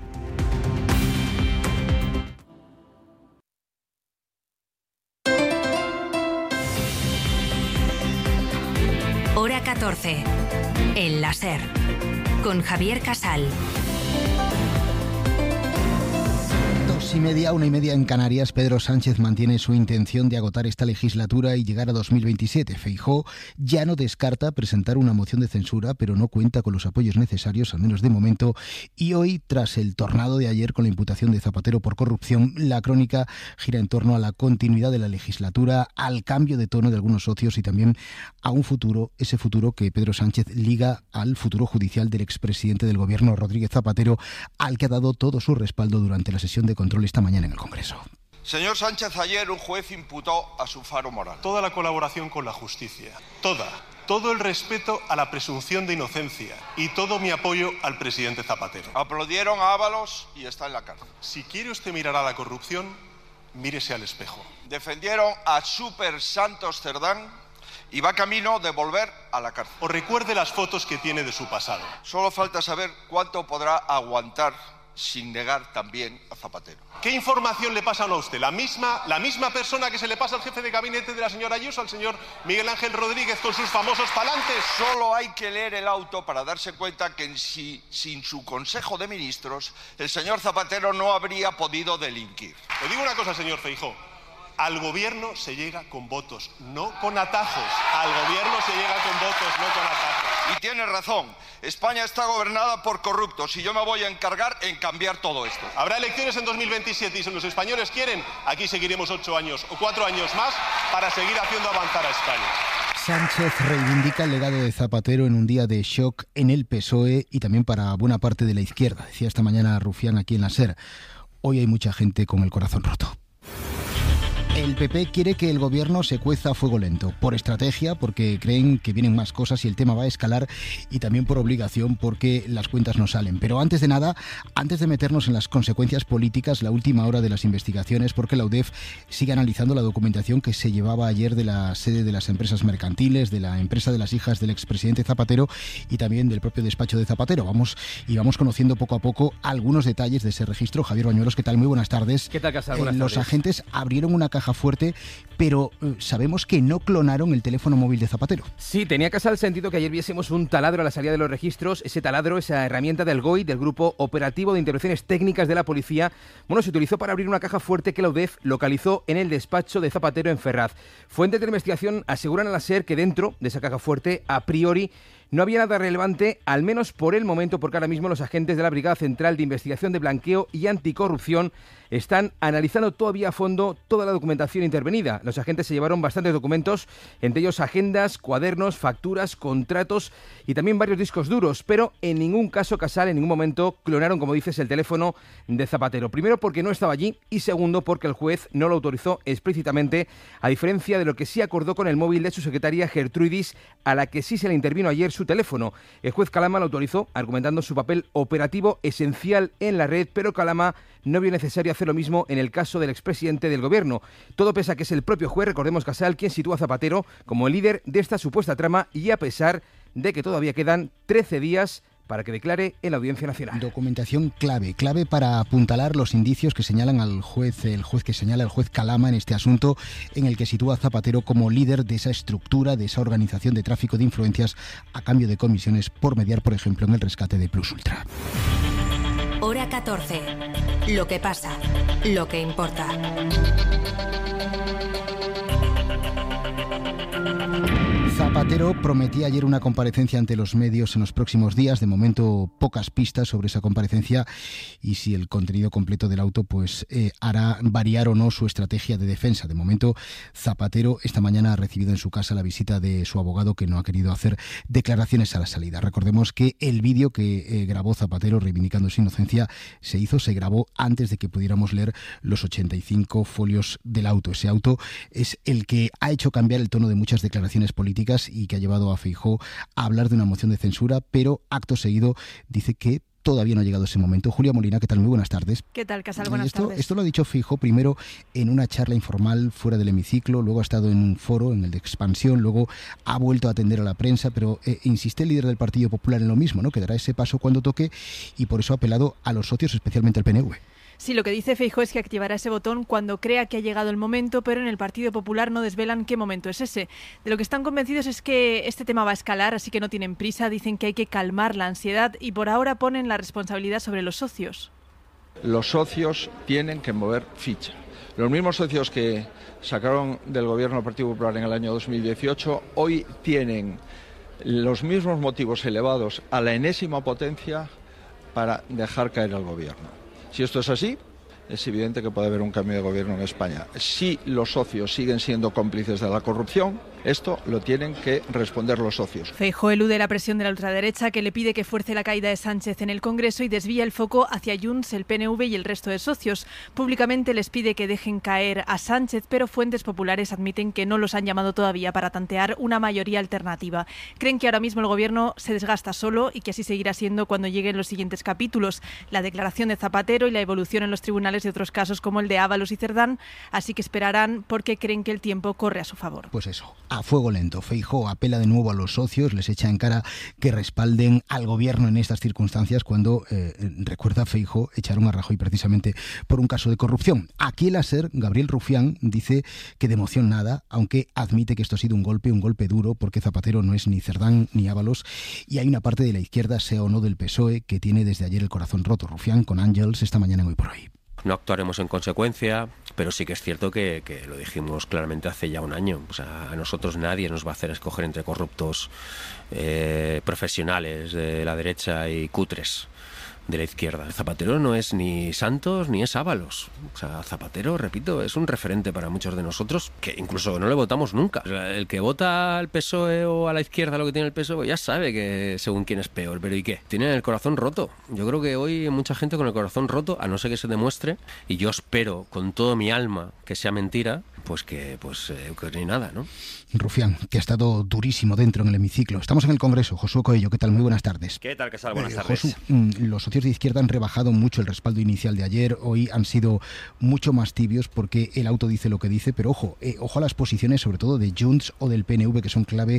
Hora 14. El láser. Con Javier Casal. 2:30, 1:30 en Canarias. Pedro Sánchez mantiene su intención de agotar esta legislatura y llegar a 2027. Feijóo ya no descarta presentar una moción de censura, pero no cuenta con los apoyos necesarios, al menos de momento. Y hoy, tras el tornado de ayer con la imputación de Zapatero por corrupción, la crónica gira en torno a la continuidad de la legislatura, al cambio de tono de algunos socios y también a un futuro, ese futuro que Pedro Sánchez liga al futuro judicial del expresidente del gobierno, Rodríguez Zapatero, al que ha dado todo su respaldo durante la sesión de control esta mañana en el Congreso. Señor Sánchez, ayer un juez imputó a su faro moral. Toda la colaboración con la justicia, todo el respeto a la presunción de inocencia y todo mi apoyo al presidente Zapatero. Aplaudieron a Ábalos y está en la cárcel. Si quiere usted mirar a la corrupción, mírese al espejo. Defendieron a Super Santos Cerdán y va camino de volver a la cárcel. O recuerde las fotos que tiene de su pasado. Solo falta saber cuánto podrá aguantar sin negar también a Zapatero. ¿Qué información le pasan a usted? ¿La misma persona que se le pasa al jefe de gabinete de la señora Ayuso, al señor Miguel Ángel Rodríguez, con sus famosos palantes? Solo hay que leer el auto para darse cuenta que sin su Consejo de Ministros, el señor Zapatero no habría podido delinquir. Le digo una cosa, señor Feijóo. Al gobierno se llega con votos, no con atajos. Al gobierno se llega con votos, no con atajos. Y tiene razón. España está gobernada por corruptos y yo me voy a encargar en cambiar todo esto. Habrá elecciones en 2027 y si los españoles quieren, aquí seguiremos 8 años o 4 años más para seguir haciendo avanzar a España. Sánchez reivindica el legado de Zapatero en un día de shock en el PSOE y también para buena parte de la izquierda. Decía esta mañana Rufián aquí en la SER. Hoy hay mucha gente con el corazón roto. El PP quiere que el gobierno se cueza a fuego lento, por estrategia, porque creen que vienen más cosas y el tema va a escalar, y también por obligación, porque las cuentas no salen. Pero antes de nada, antes de meternos en las consecuencias políticas, la última hora de las investigaciones, porque la UDEF sigue analizando la documentación que se llevaba ayer de la sede de las empresas mercantiles, de la empresa de las hijas del expresidente Zapatero y también del propio despacho de Zapatero. Vamos conociendo poco a poco algunos detalles de ese registro. Javier Bañuelos, ¿qué tal? Muy buenas tardes. ¿Qué tal, Casal? Buenas tardes. Los agentes abrieron una caja fuerte, pero sabemos que no clonaron el teléfono móvil de Zapatero. Sí, tenía Casal sentido que ayer viésemos un taladro a la salida de los registros. Ese taladro, esa herramienta del GOI, del Grupo Operativo de Intervenciones Técnicas de la Policía, se utilizó para abrir una caja fuerte que la UDEF localizó en el despacho de Zapatero en Ferraz. Fuentes de la investigación aseguran a la SER que dentro de esa caja fuerte, a priori, no había nada relevante, al menos por el momento, porque ahora mismo los agentes de la Brigada Central de Investigación de Blanqueo y Anticorrupción están analizando todavía a fondo toda la documentación intervenida. Los agentes se llevaron bastantes documentos, entre ellos agendas, cuadernos, facturas, contratos y también varios discos duros, pero en ningún caso, Casal, en ningún momento clonaron, como dices, el teléfono de Zapatero. Primero, porque no estaba allí, y segundo, porque el juez no lo autorizó explícitamente, a diferencia de lo que sí acordó con el móvil de su secretaria Gertrudis, a la que sí se le intervino ayer su teléfono. El juez Calama lo autorizó, argumentando su papel operativo esencial en la red, pero Calama no vio necesario hacer lo mismo en el caso del expresidente del gobierno. Todo pese a que es el propio juez, recordemos, Casal, quien sitúa a Zapatero como el líder de esta supuesta trama, y a pesar de que todavía quedan 13 días para que declare en la Audiencia Nacional. Documentación clave para apuntalar los indicios que señalan al juez, el juez Calama en este asunto, en el que sitúa a Zapatero como líder de esa estructura, de esa organización de tráfico de influencias a cambio de comisiones por mediar, por ejemplo, en el rescate de Plus Ultra. Hora 14. Lo que pasa, lo que importa. Zapatero prometía ayer una comparecencia ante los medios en los próximos días. De momento, pocas pistas sobre esa comparecencia y si el contenido completo del auto hará variar o no su estrategia de defensa. De momento, Zapatero esta mañana ha recibido en su casa la visita de su abogado, que no ha querido hacer declaraciones a la salida. Recordemos que el vídeo que grabó Zapatero reivindicando su inocencia se grabó antes de que pudiéramos leer los 85 folios del auto. Ese auto es el que ha hecho cambiar el tono de muchas declaraciones políticas y que ha llevado a Feijóo a hablar de una moción de censura, pero acto seguido dice que todavía no ha llegado ese momento. Julia Molina, ¿qué tal? Muy buenas tardes. ¿Qué tal, Casal? Buenas tardes. Esto lo ha dicho Feijóo primero en una charla informal fuera del hemiciclo, luego ha estado en un foro, en el de Expansión, luego ha vuelto a atender a la prensa, pero insiste el líder del Partido Popular en lo mismo, ¿no? Que dará ese paso cuando toque, y por eso ha apelado a los socios, especialmente al PNV. Sí, lo que dice Feijóo es que activará ese botón cuando crea que ha llegado el momento, pero en el Partido Popular no desvelan qué momento es ese. De lo que están convencidos es que este tema va a escalar, así que no tienen prisa, dicen que hay que calmar la ansiedad y por ahora ponen la responsabilidad sobre los socios. Los socios tienen que mover ficha. Los mismos socios que sacaron del gobierno del Partido Popular en el año 2018 hoy tienen los mismos motivos elevados a la enésima potencia para dejar caer al gobierno. Si esto es así, es evidente que puede haber un cambio de gobierno en España. Si los socios siguen siendo cómplices de la corrupción, esto lo tienen que responder los socios. Feijóo elude la presión de la ultraderecha, que le pide que fuerce la caída de Sánchez en el Congreso y desvía el foco hacia Junts, el PNV y el resto de socios. Públicamente les pide que dejen caer a Sánchez, pero fuentes populares admiten que no los han llamado todavía para tantear una mayoría alternativa. Creen que ahora mismo el gobierno se desgasta solo y que así seguirá siendo cuando lleguen los siguientes capítulos: la declaración de Zapatero y la evolución en los tribunales tribunales de otros casos como el de Ábalos y Cerdán, así que esperarán porque creen que el tiempo corre a su favor. Pues eso, a fuego lento. Feijóo apela de nuevo a los socios, les echa en cara que respalden al gobierno en estas circunstancias cuando, recuerda Feijóo, echaron a Rajoy precisamente por un caso de corrupción. Aquí el ASER, Gabriel Rufián, dice que de emoción nada, aunque admite que esto ha sido un golpe duro, porque Zapatero no es ni Cerdán ni Ábalos, y hay una parte de la izquierda, sea o no del PSOE, que tiene desde ayer el corazón roto. Rufián con Ángels esta mañana en Hoy por Hoy. No actuaremos en consecuencia, pero sí que es cierto que lo dijimos claramente hace ya un año. O sea, a nosotros nadie nos va a hacer escoger entre corruptos profesionales de la derecha y cutres de la izquierda. Zapatero no es ni Santos ni es Ábalos. O sea, Zapatero, repito, es un referente para muchos de nosotros que incluso no le votamos nunca. O sea, el que vota al PSOE o a la izquierda lo que tiene el PSOE ya sabe que según quién es peor. ¿Pero y qué? Tienen el corazón roto. Yo creo que hoy hay mucha gente con el corazón roto, a no ser que se demuestre, y yo espero con todo mi alma que sea mentira, pues que ni nada, ¿no? Rufián, que ha estado durísimo dentro en el hemiciclo. Estamos en el Congreso. Josué Coello, ¿qué tal? Muy buenas tardes. ¿Qué tal, Casal? Buenas tardes. Josu, los socios de izquierda han rebajado mucho el respaldo inicial de ayer. Hoy han sido mucho más tibios porque el auto dice lo que dice, pero ojo a las posiciones, sobre todo de Junts o del PNV, que son clave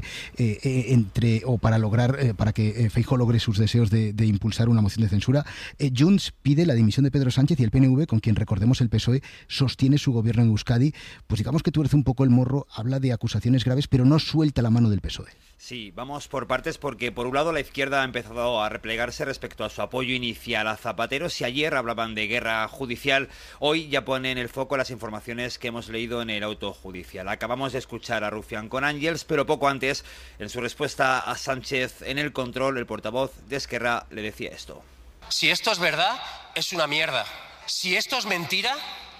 para que Feijóo logre sus deseos de impulsar una moción de censura. Junts pide la dimisión de Pedro Sánchez y el PNV, con quien, recordemos, el PSOE sostiene su gobierno en Euskadi, pues digamos que tuerce un poco el morro, habla de acusaciones graves, pero no suelta la mano del PSOE. Sí, vamos por partes porque por un lado la izquierda ha empezado a replegarse respecto a su apoyo inicial a Zapatero. Si ayer hablaban de guerra judicial, hoy ya ponen el foco las informaciones que hemos leído en el auto judicial. Acabamos de escuchar a Rufián con Ángels, pero poco antes, en su respuesta a Sánchez en el control, el portavoz de Esquerra le decía esto. Si esto es verdad, es una mierda. Si esto es mentira,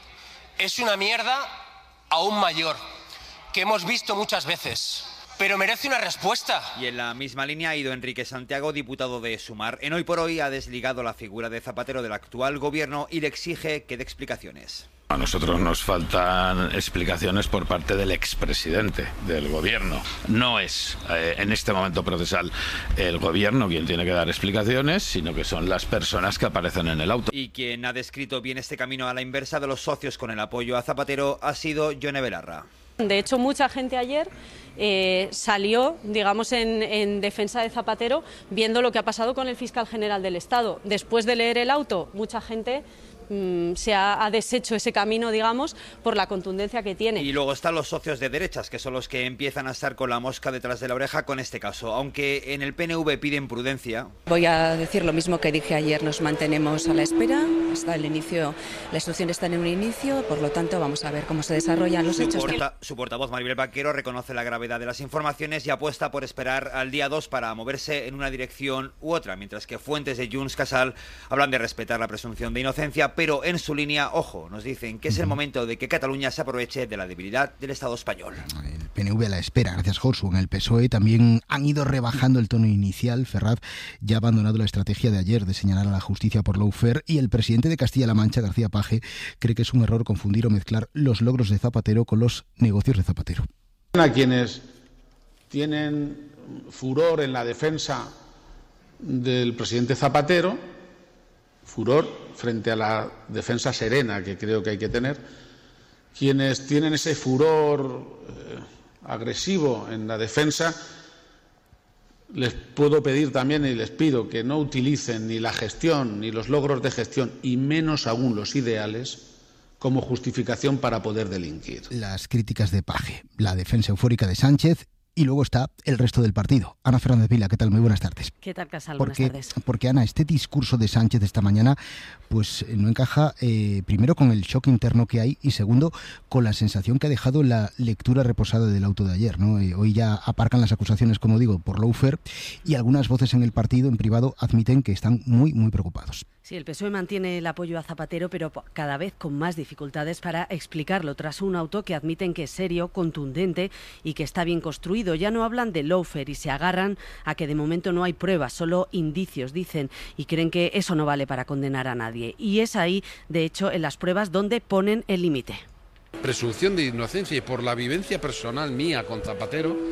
es una mierda aún mayor, que hemos visto muchas veces. Pero merece una respuesta. Y en la misma línea ha ido Enrique Santiago, diputado de Sumar. En Hoy por Hoy ha desligado la figura de Zapatero del actual gobierno y le exige que dé explicaciones. A nosotros nos faltan explicaciones por parte del expresidente del gobierno. No es en este momento procesal el gobierno quien tiene que dar explicaciones, sino que son las personas que aparecen en el auto. Y quien ha descrito bien este camino a la inversa de los socios con el apoyo a Zapatero ha sido Yone Belarra. De hecho, mucha gente ayer salió, digamos, en defensa de Zapatero, viendo lo que ha pasado con el fiscal general del Estado. Después de leer el auto, mucha gente se ha deshecho ese camino, digamos, por la contundencia que tiene. Y luego están los socios de derechas, que son los que empiezan a estar con la mosca detrás de la oreja con este caso. Aunque en el PNV piden prudencia. Voy a decir lo mismo que dije ayer, nos mantenemos a la espera, hasta el inicio, la instrucción está en un inicio, por lo tanto vamos a ver cómo se desarrollan los hechos. Su portavoz Maribel Vaquero reconoce la gravedad de las informaciones y apuesta por esperar al día 2 para moverse en una dirección u otra, mientras que fuentes de Junts Casal hablan de respetar la presunción de inocencia, pero en su línea, ojo, nos dicen que es el momento de que Cataluña se aproveche de la debilidad del Estado español. El PNV a la espera, gracias Josu. En el PSOE también han ido rebajando el tono inicial. Ferraz ya ha abandonado la estrategia de ayer de señalar a la justicia por lawfare, y el presidente de Castilla-La Mancha, García Page, cree que es un error confundir o mezclar los logros de Zapatero con los negocios de Zapatero. A quienes tienen furor en la defensa del presidente Zapatero, furor frente a la defensa serena que creo que hay que tener, quienes tienen ese furor agresivo en la defensa, les puedo pedir también y les pido que no utilicen ni la gestión ni los logros de gestión y menos aún los ideales como justificación para poder delinquir. Las críticas de Page, la defensa eufórica de Sánchez. Y luego está el resto del partido. Ana Fernández Vila, ¿qué tal? Muy buenas tardes. ¿Qué tal, Casal? Buenas tardes. Porque, Ana, este discurso de Sánchez esta mañana pues no encaja, primero, con el shock interno que hay y, segundo, con la sensación que ha dejado la lectura reposada del auto de ayer, ¿no? Hoy ya aparcan las acusaciones, como digo, por lawfare, y algunas voces en el partido, en privado, admiten que están muy, muy preocupados. Sí, el PSOE mantiene el apoyo a Zapatero, pero cada vez con más dificultades para explicarlo, tras un auto que admiten que es serio, contundente y que está bien construido. Ya no hablan de lawfare y se agarran a que de momento no hay pruebas, solo indicios, dicen, y creen que eso no vale para condenar a nadie. Y es ahí, de hecho, en las pruebas donde ponen el límite. Presunción de inocencia, y por la vivencia personal mía con Zapatero,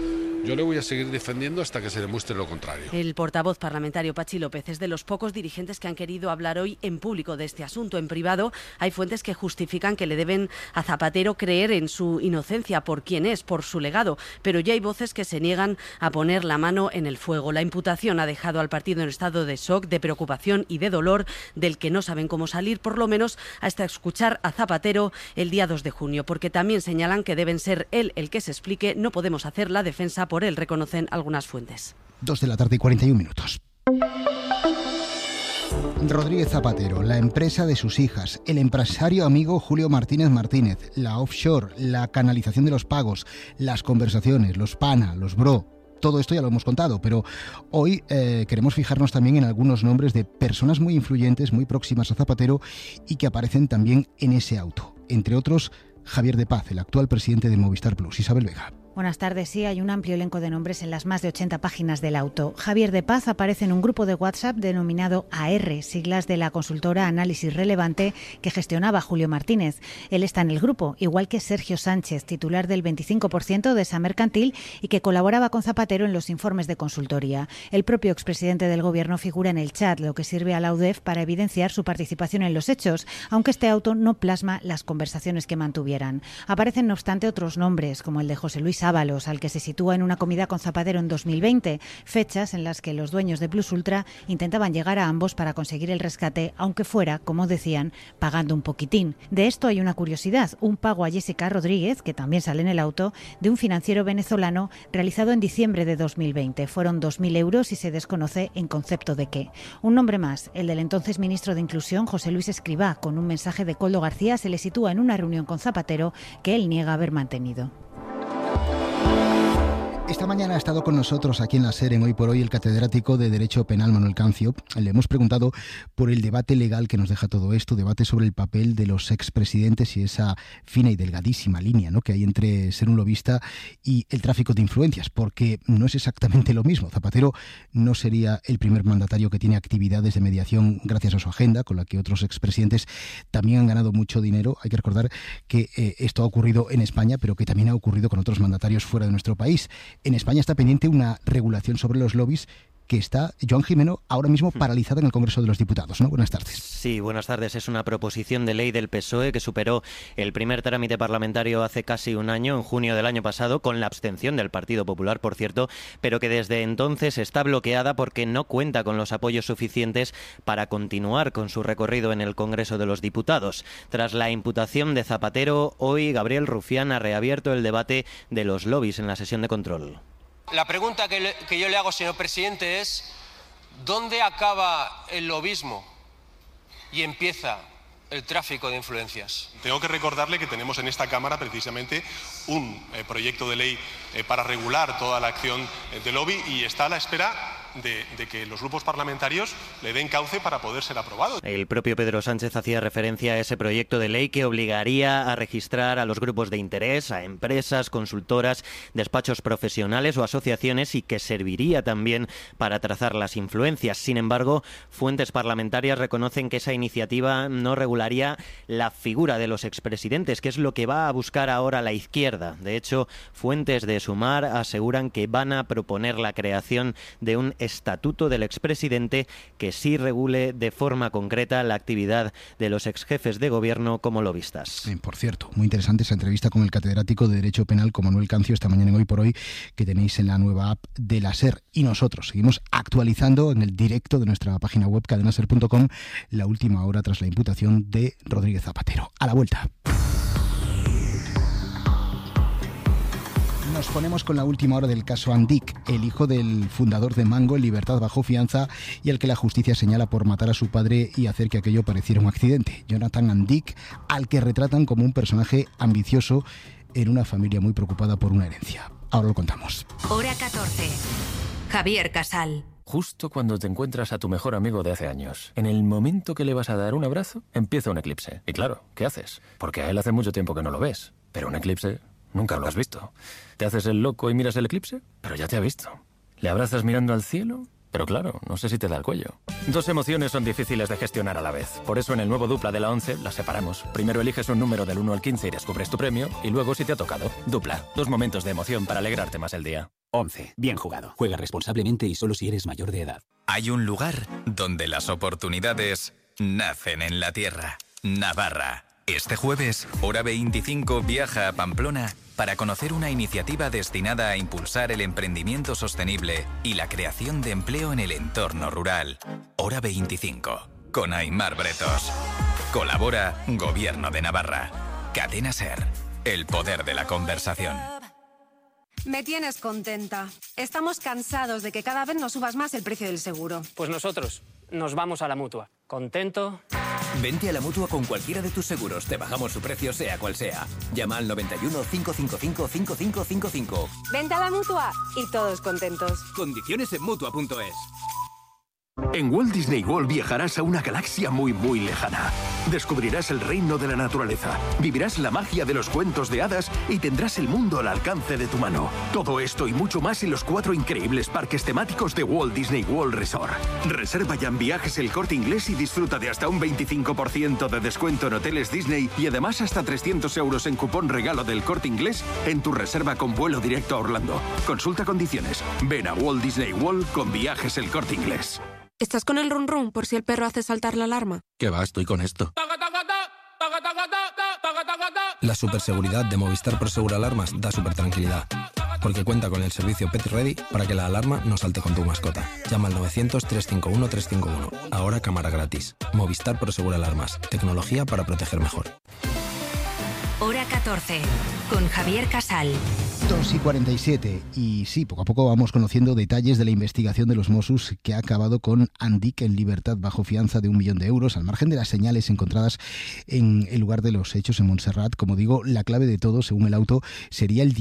Yo le voy a seguir defendiendo hasta que se demuestre lo contrario. El portavoz parlamentario Pachi López es de los pocos dirigentes que han querido hablar hoy en público de este asunto. En privado hay fuentes que justifican que le deben a Zapatero creer en su inocencia por quién es, por su legado, pero ya hay voces que se niegan a poner la mano en el fuego. La imputación ha dejado al partido en estado de shock, de preocupación y de dolor, del que no saben cómo salir, por lo menos hasta escuchar a Zapatero el día 2 de junio, porque también señalan que deben ser él el que se explique. No podemos hacer la defensa por él, reconocen algunas fuentes. 2:41 p.m. Rodríguez Zapatero, la empresa de sus hijas, el empresario amigo Julio Martínez Martínez, la offshore, la canalización de los pagos, las conversaciones, los pana, los bro. Todo esto ya lo hemos contado, pero hoy queremos fijarnos también en algunos nombres de personas muy influyentes, muy próximas a Zapatero y que aparecen también en ese auto. Entre otros, Javier de Paz, el actual presidente de Movistar Plus. Isabel Vega. Buenas tardes. Sí, hay un amplio elenco de nombres en las más de 80 páginas del auto. Javier de Paz aparece en un grupo de WhatsApp denominado AR, siglas de la consultora Análisis Relevante que gestionaba Julio Martínez. Él está en el grupo, igual que Sergio Sánchez, titular del 25% de esa mercantil y que colaboraba con Zapatero en los informes de consultoría. El propio expresidente del Gobierno figura en el chat, lo que sirve a la UDEF para evidenciar su participación en los hechos, aunque este auto no plasma las conversaciones que mantuvieran. Aparecen, no obstante, otros nombres, como el de José Luis Ábalos, al que se sitúa en una comida con Zapatero en 2020, fechas en las que los dueños de Plus Ultra intentaban llegar a ambos para conseguir el rescate, aunque fuera, como decían, pagando un poquitín. De esto hay una curiosidad, un pago a Jessica Rodríguez, que también sale en el auto, de un financiero venezolano realizado en diciembre de 2020. Fueron 2.000 euros y se desconoce en concepto de qué. Un nombre más, el del entonces ministro de Inclusión, José Luis Escrivá, con un mensaje de Koldo García, se le sitúa en una reunión con Zapatero que él niega haber mantenido. Esta mañana ha estado con nosotros aquí en la SER, en Hoy por Hoy, el catedrático de Derecho Penal Manuel Cancio. Le hemos preguntado por el debate legal que nos deja todo esto, debate sobre el papel de los expresidentes y esa fina y delgadísima línea, ¿no?, que hay entre ser un lobista y el tráfico de influencias, porque no es exactamente lo mismo. Zapatero no sería el primer mandatario que tiene actividades de mediación gracias a su agenda, con la que otros expresidentes también han ganado mucho dinero. Hay que recordar que esto ha ocurrido en España, pero que también ha ocurrido con otros mandatarios fuera de nuestro país. En España está pendiente una regulación sobre los lobbies que está, Joan Jimeno, ahora mismo paralizada en el Congreso de los Diputados, ¿no? Buenas tardes. Sí, buenas tardes. Es una proposición de ley del PSOE que superó el primer trámite parlamentario hace casi un año, en junio del año pasado, con la abstención del Partido Popular, por cierto, pero que desde entonces está bloqueada porque no cuenta con los apoyos suficientes para continuar con su recorrido en el Congreso de los Diputados. Tras la imputación de Zapatero, hoy Gabriel Rufián ha reabierto el debate de los lobbies en la sesión de control. La pregunta que yo le hago, señor presidente, es ¿dónde acaba el lobismo y empieza el tráfico de influencias? Tengo que recordarle que tenemos en esta Cámara precisamente un proyecto de ley para regular toda la acción de lobby y está a la espera de que los grupos parlamentarios le den cauce para poder ser aprobado. El propio Pedro Sánchez hacía referencia a ese proyecto de ley que obligaría a registrar a los grupos de interés, a empresas, consultoras, despachos profesionales o asociaciones y que serviría también para trazar las influencias. Sin embargo, fuentes parlamentarias reconocen que esa iniciativa no regularía la figura de los expresidentes, que es lo que va a buscar ahora la izquierda. De hecho, fuentes de Sumar aseguran que van a proponer la creación de un estatuto del expresidente que sí regule de forma concreta la actividad de los exjefes de gobierno como lobistas. Por cierto, muy interesante esa entrevista con el catedrático de Derecho Penal, con Manuel Cancio, esta mañana en Hoy por Hoy, que tenéis en la nueva app de la SER. Y nosotros seguimos actualizando en el directo de nuestra página web cadenaser.com la última hora tras la imputación de Rodríguez Zapatero. A la vuelta. Nos ponemos con la última hora del caso Andic, el hijo del fundador de Mango en libertad bajo fianza y al que la justicia señala por matar a su padre y hacer que aquello pareciera un accidente. Jonathan Andic, al que retratan como un personaje ambicioso en una familia muy preocupada por una herencia. Ahora lo contamos. Hora 14. Javier Casal. Justo cuando te encuentras a tu mejor amigo de hace años, en el momento que le vas a dar un abrazo, empieza un eclipse. Y claro, ¿qué haces? Porque a él hace mucho tiempo que no lo ves. Pero un eclipse nunca lo has visto. ¿Te haces el loco y miras el eclipse? Pero ya te ha visto. ¿Le abrazas mirando al cielo? Pero claro, no sé si te da el cuello. Dos emociones son difíciles de gestionar a la vez. Por eso en el nuevo Dupla de la 11 las separamos. Primero eliges un número del 1 al 15 y descubres tu premio. Y luego si te ha tocado. Dupla. Dos momentos de emoción para alegrarte más el día. 11. Bien jugado. Juega responsablemente y solo si eres mayor de edad. Hay un lugar donde las oportunidades nacen en la tierra. Navarra. Este jueves, Hora 25 viaja a Pamplona para conocer una iniciativa destinada a impulsar el emprendimiento sostenible y la creación de empleo en el entorno rural. Hora 25, con Aimar Bretos. Colabora Gobierno de Navarra. Cadena SER, el poder de la conversación. Me tienes contenta. Estamos cansados de que cada vez nos subas más el precio del seguro. Pues nosotros nos vamos a la Mutua. ¿Contento? Vente a la Mutua con cualquiera de tus seguros. Te bajamos su precio sea cual sea. Llama al 91 555 5555. Vente a la Mutua y todos contentos. Condiciones en Mutua.es. En Walt Disney World viajarás a una galaxia muy lejana. Descubrirás el reino de la naturaleza, vivirás la magia de los cuentos de hadas y tendrás el mundo al alcance de tu mano. Todo esto y mucho más en los 4 increíbles parques temáticos de Walt Disney World Resort. Reserva ya en Viajes El Corte Inglés y disfruta de hasta un 25% de descuento en hoteles Disney y además hasta 300 euros en cupón regalo del Corte Inglés en tu reserva con vuelo directo a Orlando. Consulta condiciones. Ven a Walt Disney World con Viajes El Corte Inglés. ¿Estás con el run run por si el perro hace saltar la alarma? ¿Qué va? Estoy con esto. La superseguridad de Movistar Prosegur Alarmas da súper tranquilidad, porque cuenta con el servicio Pet Ready para que la alarma no salte con tu mascota. Llama al 900-351-351. Ahora cámara gratis. Movistar Prosegur Alarmas. Tecnología para proteger mejor. Hora 14, con Javier Casal. 2:47. Y sí, poco a poco vamos conociendo detalles de la investigación de los Mossos que ha acabado con Andic en libertad bajo fianza de 1 millón de euros, al margen de las señales encontradas en el lugar de los hechos en Montserrat. Como digo, la clave de todo, según el auto, sería el